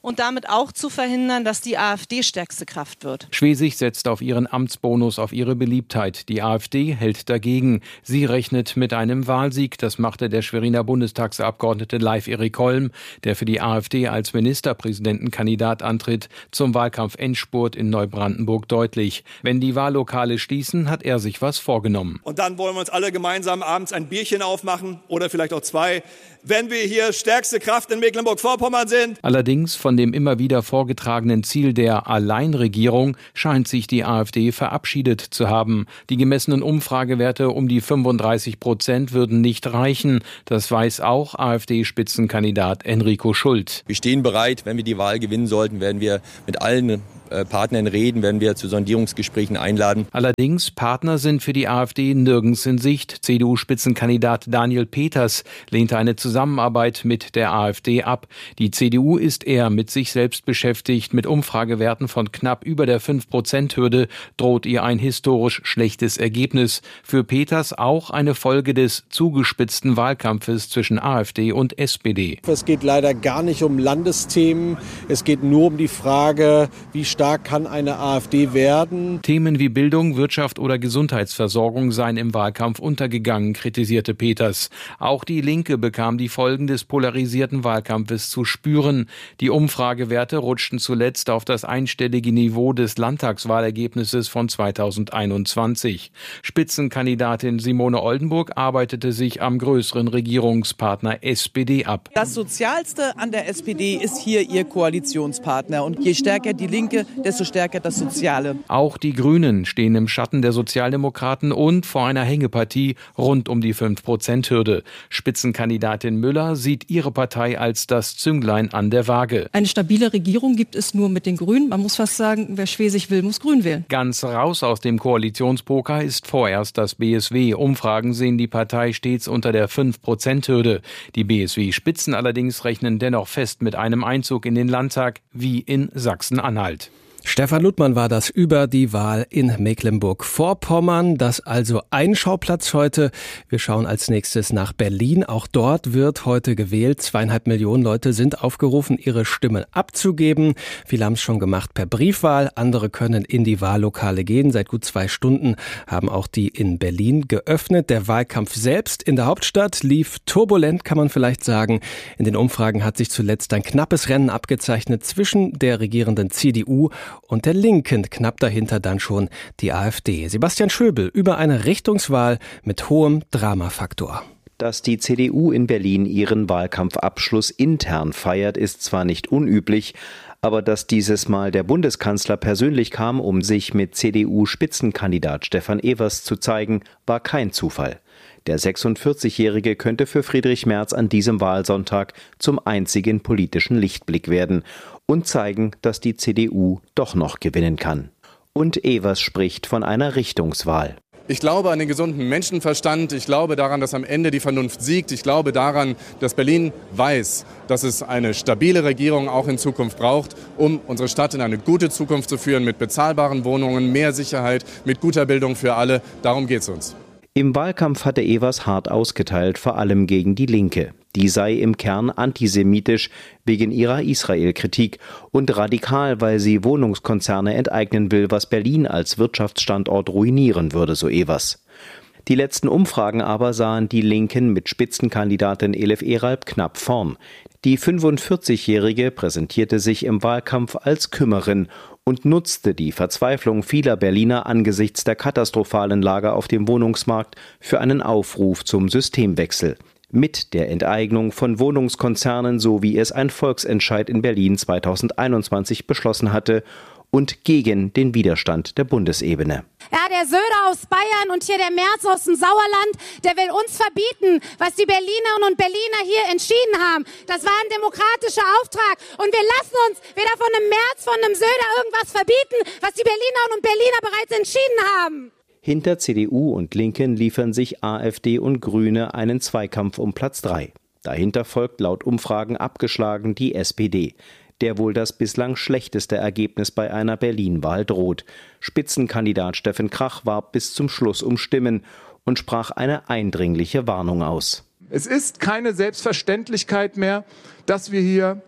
und damit auch zu verhindern, dass die AfD stärkste Kraft wird. Schwesig setzt auf ihren Amtsbonus, auf ihre Beliebtheit. Die AfD hält dagegen. Sie rechnet mit einem Wahlsieg. Das machte der Schweriner Bundestagsabgeordnete Leif Erik Holm, der für die AfD als Ministerpräsidentenkandidat antritt, zum Wahlkampf-Endspurt in Neubrandenburg deutlich. Wenn die Wahllokale schließen, hat er sich was vorgenommen. Und dann wollen wir uns alle gemeinsam abends ein Bierchen aufmachen oder vielleicht auch zwei, wenn wir hier stärkste Kraft in Mecklenburg-Vorpommern sind. Allerdings von dem immer wieder vorgetragenen Ziel der Alleinregierung scheint sich die AfD verabschiedet zu haben. Die gemessenen Umfragewerte um die fünfunddreißig Prozent würden nicht reichen. Das weiß auch AfD-Spitzenkandidat Enrico Schult. Wir stehen bereit, wenn wir die Wahl gewinnen sollten, werden wir mit allen Partnern reden, werden wir zu Sondierungsgesprächen einladen. Allerdings, Partner sind für die AfD nirgends in Sicht. C D U-Spitzenkandidat Daniel Peters lehnte eine Zusammenarbeit mit der AfD ab. Die C D U ist eher mit sich selbst beschäftigt. Mit Umfragewerten von knapp über der fünf Prozent Hürde droht ihr ein historisch schlechtes Ergebnis. Für Peters auch eine Folge des zugespitzten Wahlkampfes zwischen AfD und S P D. Es geht leider gar nicht um Landesthemen. Es geht nur um die Frage, wie stark kann eine AfD werden. Themen wie Bildung, Wirtschaft oder Gesundheitsversorgung seien im Wahlkampf untergegangen, kritisierte Peters. Auch die Linke bekam die Folgen des polarisierten Wahlkampfes zu spüren. Die Umfragewerte rutschten zuletzt auf das einstellige Niveau des Landtagswahlergebnisses von zweitausendeinundzwanzig. Spitzenkandidatin Simone Oldenburg arbeitete sich am größeren Regierungspartner S P D ab. Das Sozialste an der S P D ist hier ihr Koalitionspartner. Und je stärker die Linke, desto stärker das Soziale. Auch die Grünen stehen im Schatten der Sozialdemokraten und vor einer Hängepartie rund um die fünf Prozent Hürde. Spitzenkandidatin Müller sieht ihre Partei als das Zünglein an der Waage. Eine stabile Regierung gibt es nur mit den Grünen. Man muss fast sagen, wer Schwesig will, muss Grün wählen. Ganz raus aus dem Koalitionspoker ist vorerst das B S W. Umfragen sehen die Partei stets unter der fünf Prozent Hürde. Die B S W-Spitzen allerdings rechnen dennoch fest mit einem Einzug in den Landtag wie in Sachsen-Anhalt. Stefan Luttmann war das über die Wahl in Mecklenburg-Vorpommern. Das also ein Schauplatz heute. Wir schauen als nächstes nach Berlin. Auch dort wird heute gewählt. Zweieinhalb Millionen Leute sind aufgerufen, ihre Stimmen abzugeben. Viele haben es schon gemacht per Briefwahl. Andere können in die Wahllokale gehen. Seit gut zwei Stunden haben auch die in Berlin geöffnet. Der Wahlkampf selbst in der Hauptstadt lief turbulent, kann man vielleicht sagen. In den Umfragen hat sich zuletzt ein knappes Rennen abgezeichnet zwischen der regierenden C D U und der Linken, knapp dahinter dann schon die AfD. Sebastian Schöbel über eine Richtungswahl mit hohem Dramafaktor. Dass die C D U in Berlin ihren Wahlkampfabschluss intern feiert, ist zwar nicht unüblich, aber dass dieses Mal der Bundeskanzler persönlich kam, um sich mit C D U-Spitzenkandidat Stefan Evers zu zeigen, war kein Zufall. Der sechsundvierzigjährige könnte für Friedrich Merz an diesem Wahlsonntag zum einzigen politischen Lichtblick werden und zeigen, dass die C D U doch noch gewinnen kann. Und Evers spricht von einer Richtungswahl. Ich glaube an den gesunden Menschenverstand. Ich glaube daran, dass am Ende die Vernunft siegt. Ich glaube daran, dass Berlin weiß, dass es eine stabile Regierung auch in Zukunft braucht, um unsere Stadt in eine gute Zukunft zu führen, mit bezahlbaren Wohnungen, mehr Sicherheit, mit guter Bildung für alle. Darum geht es uns. Im Wahlkampf hatte Evers hart ausgeteilt, vor allem gegen die Linke. Die sei im Kern antisemitisch wegen ihrer Israel-Kritik und radikal, weil sie Wohnungskonzerne enteignen will, was Berlin als Wirtschaftsstandort ruinieren würde, so Evers. Die letzten Umfragen aber sahen die Linken mit Spitzenkandidatin Elif Eralp knapp vorn. Die fünfundvierzigjährige präsentierte sich im Wahlkampf als Kümmerin und nutzte die Verzweiflung vieler Berliner angesichts der katastrophalen Lage auf dem Wohnungsmarkt für einen Aufruf zum Systemwechsel. Mit der Enteignung von Wohnungskonzernen, so wie es ein Volksentscheid in Berlin zweitausendeinundzwanzig beschlossen hatte, und gegen den Widerstand der Bundesebene. Ja, der Söder aus Bayern und hier der Merz aus dem Sauerland, der will uns verbieten, was die Berlinerinnen und Berliner hier entschieden haben. Das war ein demokratischer Auftrag und wir lassen uns weder von einem Merz, von einem Söder irgendwas verbieten, was die Berlinerinnen und Berliner bereits entschieden haben. Hinter C D U und Linken liefern sich AfD und Grüne einen Zweikampf um Platz drei. Dahinter folgt laut Umfragen abgeschlagen die S P D, der wohl das bislang schlechteste Ergebnis bei einer Berlin-Wahl droht. Spitzenkandidat Steffen Krach warb bis zum Schluss um Stimmen und sprach eine eindringliche Warnung aus. Es ist keine Selbstverständlichkeit mehr, dass wir hier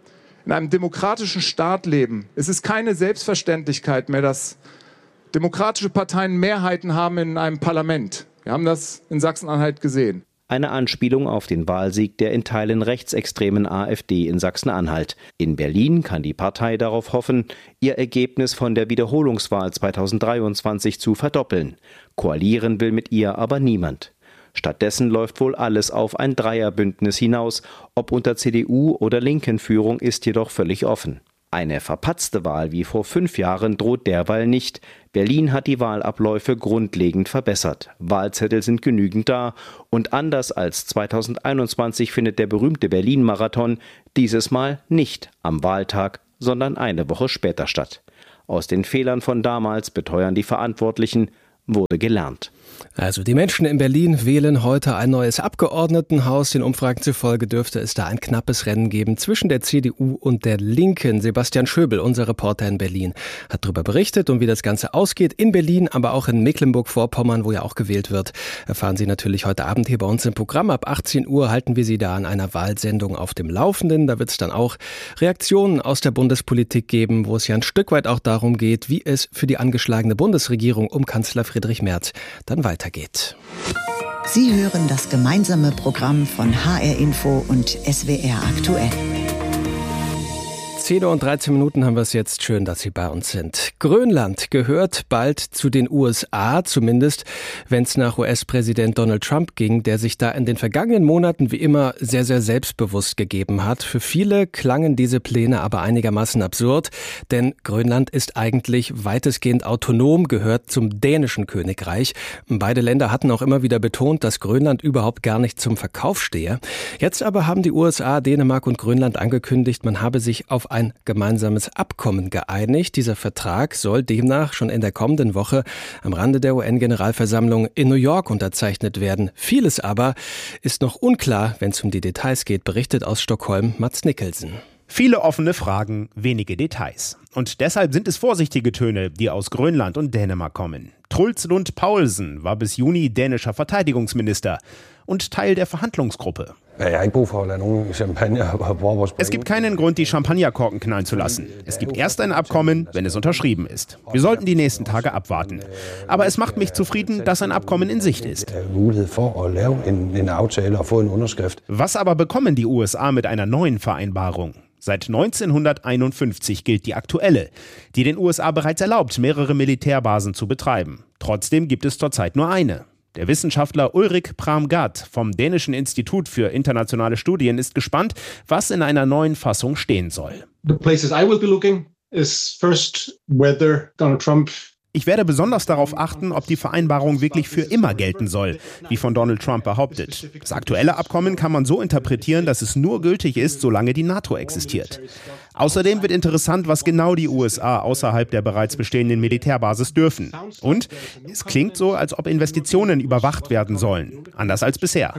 in einem demokratischen Staat leben. Es ist keine Selbstverständlichkeit mehr, dass demokratische Parteien Mehrheiten haben in einem Parlament. Wir haben das in Sachsen-Anhalt gesehen. Eine Anspielung auf den Wahlsieg der in Teilen rechtsextremen AfD in Sachsen-Anhalt. In Berlin kann die Partei darauf hoffen, ihr Ergebnis von der Wiederholungswahl zweitausenddreiundzwanzig zu verdoppeln. Koalieren will mit ihr aber niemand. Stattdessen läuft wohl alles auf ein Dreierbündnis hinaus. Ob unter C D U oder linken Führung ist jedoch völlig offen. Eine verpatzte Wahl wie vor fünf Jahren droht derweil nicht. Berlin hat die Wahlabläufe grundlegend verbessert. Wahlzettel sind genügend da. Und anders als zweitausendeinundzwanzig findet der berühmte Berlin-Marathon dieses Mal nicht am Wahltag, sondern eine Woche später statt. Aus den Fehlern von damals, beteuern die Verantwortlichen, wurde gelernt. Also die Menschen in Berlin wählen heute ein neues Abgeordnetenhaus. Den Umfragen zufolge dürfte es da ein knappes Rennen geben zwischen der C D U und der Linken. Sebastian Schöbel, unser Reporter in Berlin, hat darüber berichtet. Und wie das Ganze ausgeht in Berlin, aber auch in Mecklenburg-Vorpommern, wo ja auch gewählt wird, erfahren Sie natürlich heute Abend hier bei uns im Programm. Ab achtzehn Uhr halten wir Sie da an einer Wahlsendung auf dem Laufenden. Da wird es dann auch Reaktionen aus der Bundespolitik geben, wo es ja ein Stück weit auch darum geht, wie es für die angeschlagene Bundesregierung um Kanzler Friedrich Merz dann weitergeht. Sie hören das gemeinsame Programm von H R Info und S W R aktuell. zehn Uhr und dreizehn Minuten haben wir es jetzt. Schön, dass Sie bei uns sind. Grönland gehört bald zu den U S A, zumindest wenn es nach U S-Präsident Donald Trump ging, der sich da in den vergangenen Monaten wie immer sehr, sehr selbstbewusst gegeben hat. Für viele klangen diese Pläne aber einigermaßen absurd, denn Grönland ist eigentlich weitestgehend autonom, gehört zum dänischen Königreich. Beide Länder hatten auch immer wieder betont, dass Grönland überhaupt gar nicht zum Verkauf stehe. Jetzt aber haben die U S A, Dänemark und Grönland angekündigt, man habe sich auf ein gemeinsames Abkommen geeinigt. Dieser Vertrag soll demnach schon in der kommenden Woche am Rande der U N-Generalversammlung in New York unterzeichnet werden. Vieles aber ist noch unklar, wenn es um die Details geht, berichtet aus Stockholm Mats Nicholson. Viele offene Fragen, wenige Details. Und deshalb sind es vorsichtige Töne, die aus Grönland und Dänemark kommen. Truls Lund Poulsen war bis Juni dänischer Verteidigungsminister und Teil der Verhandlungsgruppe. Es gibt keinen Grund, die Champagnerkorken knallen zu lassen. Es gibt erst ein Abkommen, wenn es unterschrieben ist. Wir sollten die nächsten Tage abwarten. Aber es macht mich zufrieden, dass ein Abkommen in Sicht ist. Was aber bekommen die U S A mit einer neuen Vereinbarung? Seit neunzehnhunderteinundfünfzig gilt die aktuelle, die den U S A bereits erlaubt, mehrere Militärbasen zu betreiben. Trotzdem gibt es zurzeit nur eine. Der Wissenschaftler Ulrik Pramgat vom Dänischen Institut für internationale Studien ist gespannt, was in einer neuen Fassung stehen soll. The places I will be looking is first whether Donald Trump Ich werde besonders darauf achten, ob die Vereinbarung wirklich für immer gelten soll, wie von Donald Trump behauptet. Das aktuelle Abkommen kann man so interpretieren, dass es nur gültig ist, solange die NATO existiert. Außerdem wird interessant, was genau die U S A außerhalb der bereits bestehenden Militärbasis dürfen. Und es klingt so, als ob Investitionen überwacht werden sollen, anders als bisher.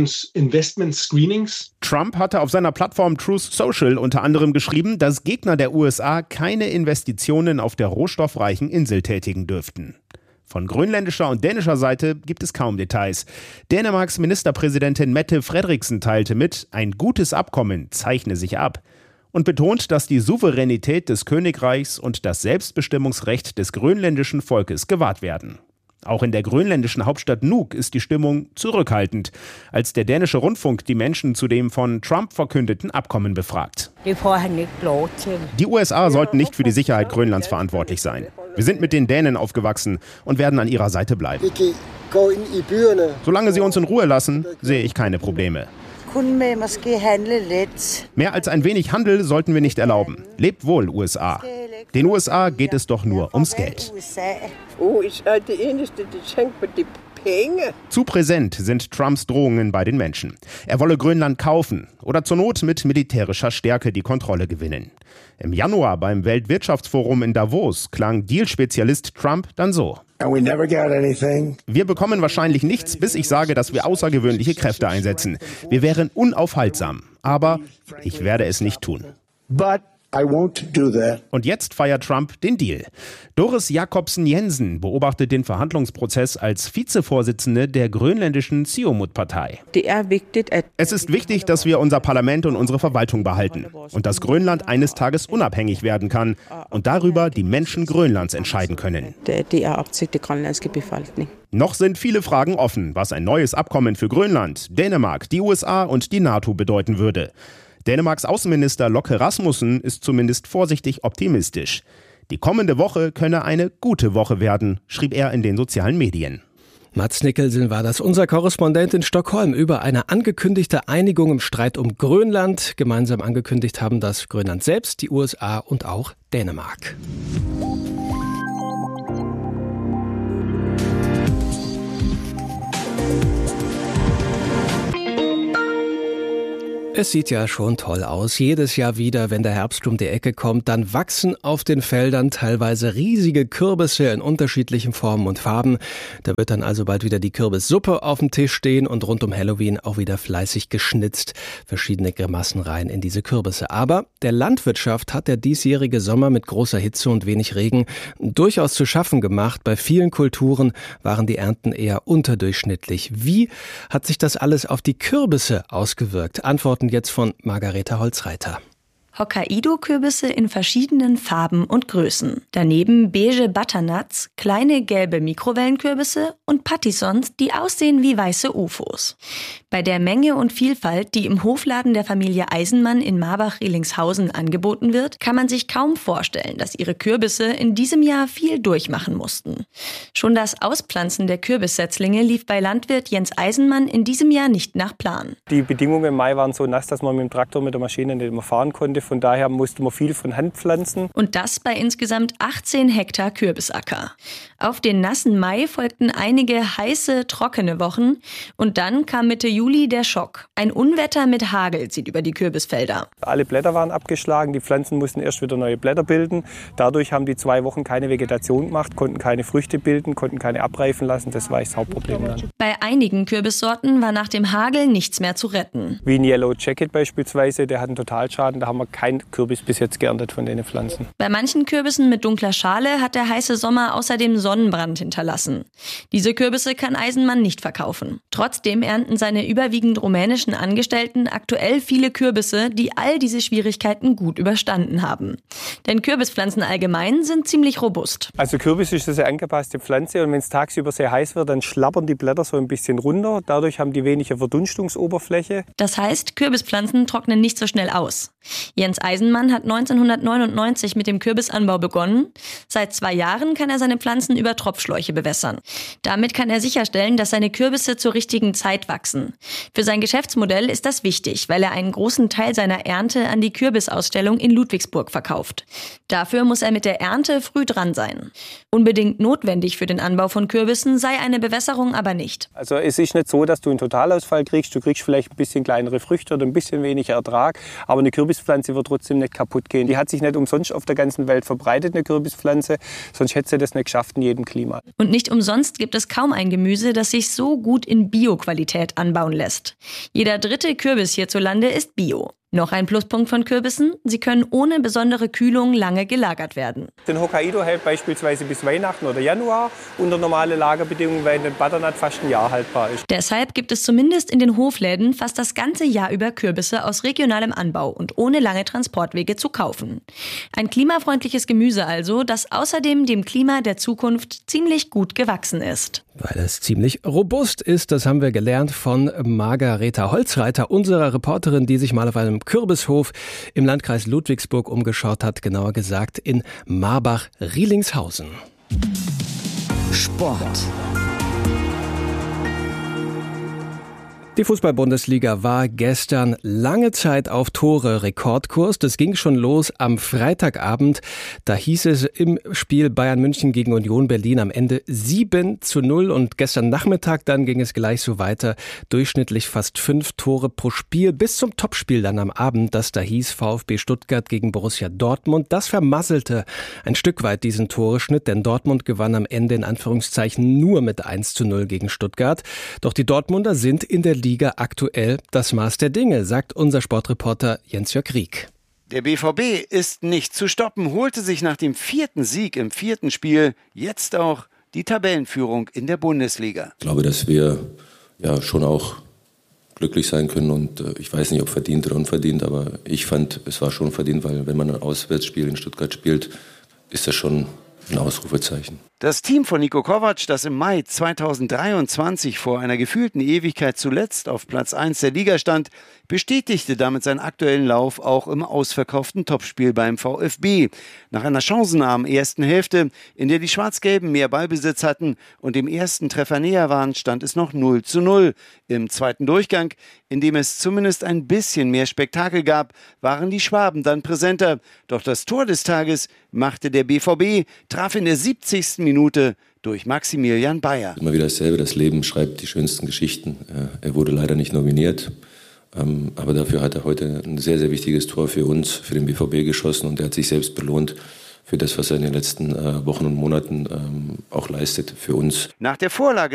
Trump hatte auf seiner Plattform Truth Social unter anderem geschrieben, dass Gegner der U S A keine Investitionen auf der rohstoffreichen Insel tätigen dürften. Von grönländischer und dänischer Seite gibt es kaum Details. Dänemarks Ministerpräsidentin Mette Frederiksen teilte mit, ein gutes Abkommen zeichne sich ab und betont, dass die Souveränität des Königreichs und das Selbstbestimmungsrecht des grönländischen Volkes gewahrt werden. Auch in der grönländischen Hauptstadt Nuuk ist die Stimmung zurückhaltend, als der dänische Rundfunk die Menschen zu dem von Trump verkündeten Abkommen befragt. Die U S A sollten nicht für die Sicherheit Grönlands verantwortlich sein. Wir sind mit den Dänen aufgewachsen und werden an ihrer Seite bleiben. Solange sie uns in Ruhe lassen, sehe ich keine Probleme. Mehr als ein wenig Handel sollten wir nicht erlauben. Lebt wohl, U S A. Den U S A geht es doch nur ums Geld. Zu präsent sind Trumps Drohungen bei den Menschen. Er wolle Grönland kaufen oder zur Not mit militärischer Stärke die Kontrolle gewinnen. Im Januar beim Weltwirtschaftsforum in Davos klang Deal-Spezialist Trump dann so. Wir bekommen wahrscheinlich nichts, bis ich sage, dass wir außergewöhnliche Kräfte einsetzen. Wir wären unaufhaltsam, aber ich werde es nicht tun. I won't do that. Und jetzt feiert Trump den Deal. Doris Jakobsen-Jensen beobachtet den Verhandlungsprozess als Vizevorsitzende der grönländischen Siumut-Partei. Es ist wichtig, dass wir unser Parlament und unsere Verwaltung behalten und dass Grönland eines Tages unabhängig werden kann und darüber die Menschen Grönlands entscheiden können. Noch sind viele Fragen offen, was ein neues Abkommen für Grönland, Dänemark, die U S A und die NATO bedeuten würde. Dänemarks Außenminister Locke Rasmussen ist zumindest vorsichtig optimistisch. Die kommende Woche könne eine gute Woche werden, schrieb er in den sozialen Medien. Mads Nicholson war das, unser Korrespondent in Stockholm, über eine angekündigte Einigung im Streit um Grönland. Gemeinsam angekündigt haben das Grönland selbst, die U S A und auch Dänemark. Es sieht ja schon toll aus. Jedes Jahr wieder, wenn der Herbst um die Ecke kommt, dann wachsen auf den Feldern teilweise riesige Kürbisse in unterschiedlichen Formen und Farben. Da wird dann also bald wieder die Kürbissuppe auf dem Tisch stehen und rund um Halloween auch wieder fleißig geschnitzt. Verschiedene Grimassen rein in diese Kürbisse. Aber der Landwirtschaft hat der diesjährige Sommer mit großer Hitze und wenig Regen durchaus zu schaffen gemacht. Bei vielen Kulturen waren die Ernten eher unterdurchschnittlich. Wie hat sich das alles auf die Kürbisse ausgewirkt? Antworten jetzt von Margareta Holzreiter. Hokkaido-Kürbisse in verschiedenen Farben und Größen. Daneben beige Butternuts, kleine gelbe Mikrowellenkürbisse und Patisons, die aussehen wie weiße U F Os. Bei der Menge und Vielfalt, die im Hofladen der Familie Eisenmann in Marbach-Riehlingshausen angeboten wird, kann man sich kaum vorstellen, dass ihre Kürbisse in diesem Jahr viel durchmachen mussten. Schon das Auspflanzen der Kürbissetzlinge lief bei Landwirt Jens Eisenmann in diesem Jahr nicht nach Plan. Die Bedingungen im Mai waren so nass, dass man mit dem Traktor mit der Maschine nicht mehr fahren konnte. Von daher musste man viel von Hand pflanzen. Und das bei insgesamt achtzehn Hektar Kürbisacker. Auf den nassen Mai folgten einige heiße, trockene Wochen. Und dann kam Mitte Juli der Schock. Ein Unwetter mit Hagel zieht über die Kürbisfelder. Alle Blätter waren abgeschlagen, die Pflanzen mussten erst wieder neue Blätter bilden. Dadurch haben die zwei Wochen keine Vegetation gemacht, konnten keine Früchte bilden, konnten keine abreifen lassen. Das war das Hauptproblem dann. Bei einigen Kürbissorten war nach dem Hagel nichts mehr zu retten. Wie ein Yellow Jacket beispielsweise, der hat einen Totalschaden. Da haben wir kein Kürbis bis jetzt geerntet von den Pflanzen. Bei manchen Kürbissen mit dunkler Schale hat der heiße Sommer außerdem Sonnenbrand hinterlassen. Diese Kürbisse kann Eisenmann nicht verkaufen. Trotzdem ernten seine überwiegend rumänischen Angestellten aktuell viele Kürbisse, die all diese Schwierigkeiten gut überstanden haben. Denn Kürbispflanzen allgemein sind ziemlich robust. Also Kürbis ist eine sehr angepasste Pflanze und wenn es tagsüber sehr heiß wird, dann schlappern die Blätter so ein bisschen runter. Dadurch haben die weniger Verdunstungsoberfläche. Das heißt, Kürbispflanzen trocknen nicht so schnell aus. Jens Eisenmann hat neunzehnhundertneunundneunzig mit dem Kürbisanbau begonnen. Seit zwei Jahren kann er seine Pflanzen über Tropfschläuche bewässern. Damit kann er sicherstellen, dass seine Kürbisse zur richtigen Zeit wachsen. Für sein Geschäftsmodell ist das wichtig, weil er einen großen Teil seiner Ernte an die Kürbisausstellung in Ludwigsburg verkauft. Dafür muss er mit der Ernte früh dran sein. Unbedingt notwendig für den Anbau von Kürbissen sei eine Bewässerung aber nicht. Also es ist nicht so, dass du einen Totalausfall kriegst. Du kriegst vielleicht ein bisschen kleinere Früchte oder ein bisschen weniger Ertrag, aber eine Kürbispflanze wird trotzdem nicht kaputt gehen. Die hat sich nicht umsonst auf der ganzen Welt verbreitet, eine Kürbispflanze, sonst hätte sie das nicht geschafft in jedem Klima. Und nicht umsonst gibt es kaum ein Gemüse, das sich so gut in Bio-Qualität anbauen lässt. Jeder dritte Kürbis hierzulande ist Bio. Noch ein Pluspunkt von Kürbissen: Sie können ohne besondere Kühlung lange gelagert werden. Den Hokkaido hält beispielsweise bis Weihnachten oder Januar unter normale Lagerbedingungen, weil ein Butternut fast ein Jahr haltbar ist. Deshalb gibt es zumindest in den Hofläden fast das ganze Jahr über Kürbisse aus regionalem Anbau und ohne lange Transportwege zu kaufen. Ein klimafreundliches Gemüse also, das außerdem dem Klima der Zukunft ziemlich gut gewachsen ist. Weil es ziemlich robust ist, das haben wir gelernt von Margareta Holzreiter, unserer Reporterin, die sich mal auf einem Kürbishof im Landkreis Ludwigsburg umgeschaut hat, genauer gesagt in Marbach-Riehlingshausen. Sport. Die Fußball-Bundesliga war gestern lange Zeit auf Tore-Rekordkurs. Das ging schon los am Freitagabend. Da hieß es im Spiel Bayern München gegen Union Berlin am Ende sieben zu null. Und gestern Nachmittag dann ging es gleich so weiter. Durchschnittlich fast fünf Tore pro Spiel bis zum Topspiel dann am Abend, das da hieß VfB Stuttgart gegen Borussia Dortmund. Das vermasselte ein Stück weit diesen Toreschnitt, denn Dortmund gewann am Ende in Anführungszeichen nur mit eins zu null gegen Stuttgart. Doch die Dortmunder sind in der Liga aktuell das Maß der Dinge, sagt unser Sportreporter Jens-Jörg Rieck. Der B V B ist nicht zu stoppen, holte sich nach dem vierten Sieg im vierten Spiel jetzt auch die Tabellenführung in der Bundesliga. Ich glaube, dass wir ja schon auch glücklich sein können und äh, ich weiß nicht, ob verdient oder unverdient, aber ich fand, es war schon verdient, weil wenn man ein Auswärtsspiel in Stuttgart spielt, ist das schon ein Ausrufezeichen. Das Team von Niko Kovac, das im Mai zweitausenddreiundzwanzig vor einer gefühlten Ewigkeit zuletzt auf Platz eins der Liga stand, bestätigte damit seinen aktuellen Lauf auch im ausverkauften Topspiel beim VfB. Nach einer chancenarmen ersten Hälfte, in der die Schwarz-Gelben mehr Ballbesitz hatten und dem ersten Treffer näher waren, stand es noch null zu null. Im zweiten Durchgang, in dem es zumindest ein bisschen mehr Spektakel gab, waren die Schwaben dann präsenter. Doch das Tor des Tages machte der B V B, traf in der siebzigsten Minute durch Maximilian Bayer. Immer wieder dasselbe, das Leben schreibt die schönsten Geschichten. Er wurde leider nicht nominiert, aber dafür hat er heute ein sehr, sehr wichtiges Tor für uns, für den B V B geschossen und er hat sich selbst belohnt für das, was er in den letzten Wochen und Monaten auch leistet für uns. Nach der Vorlage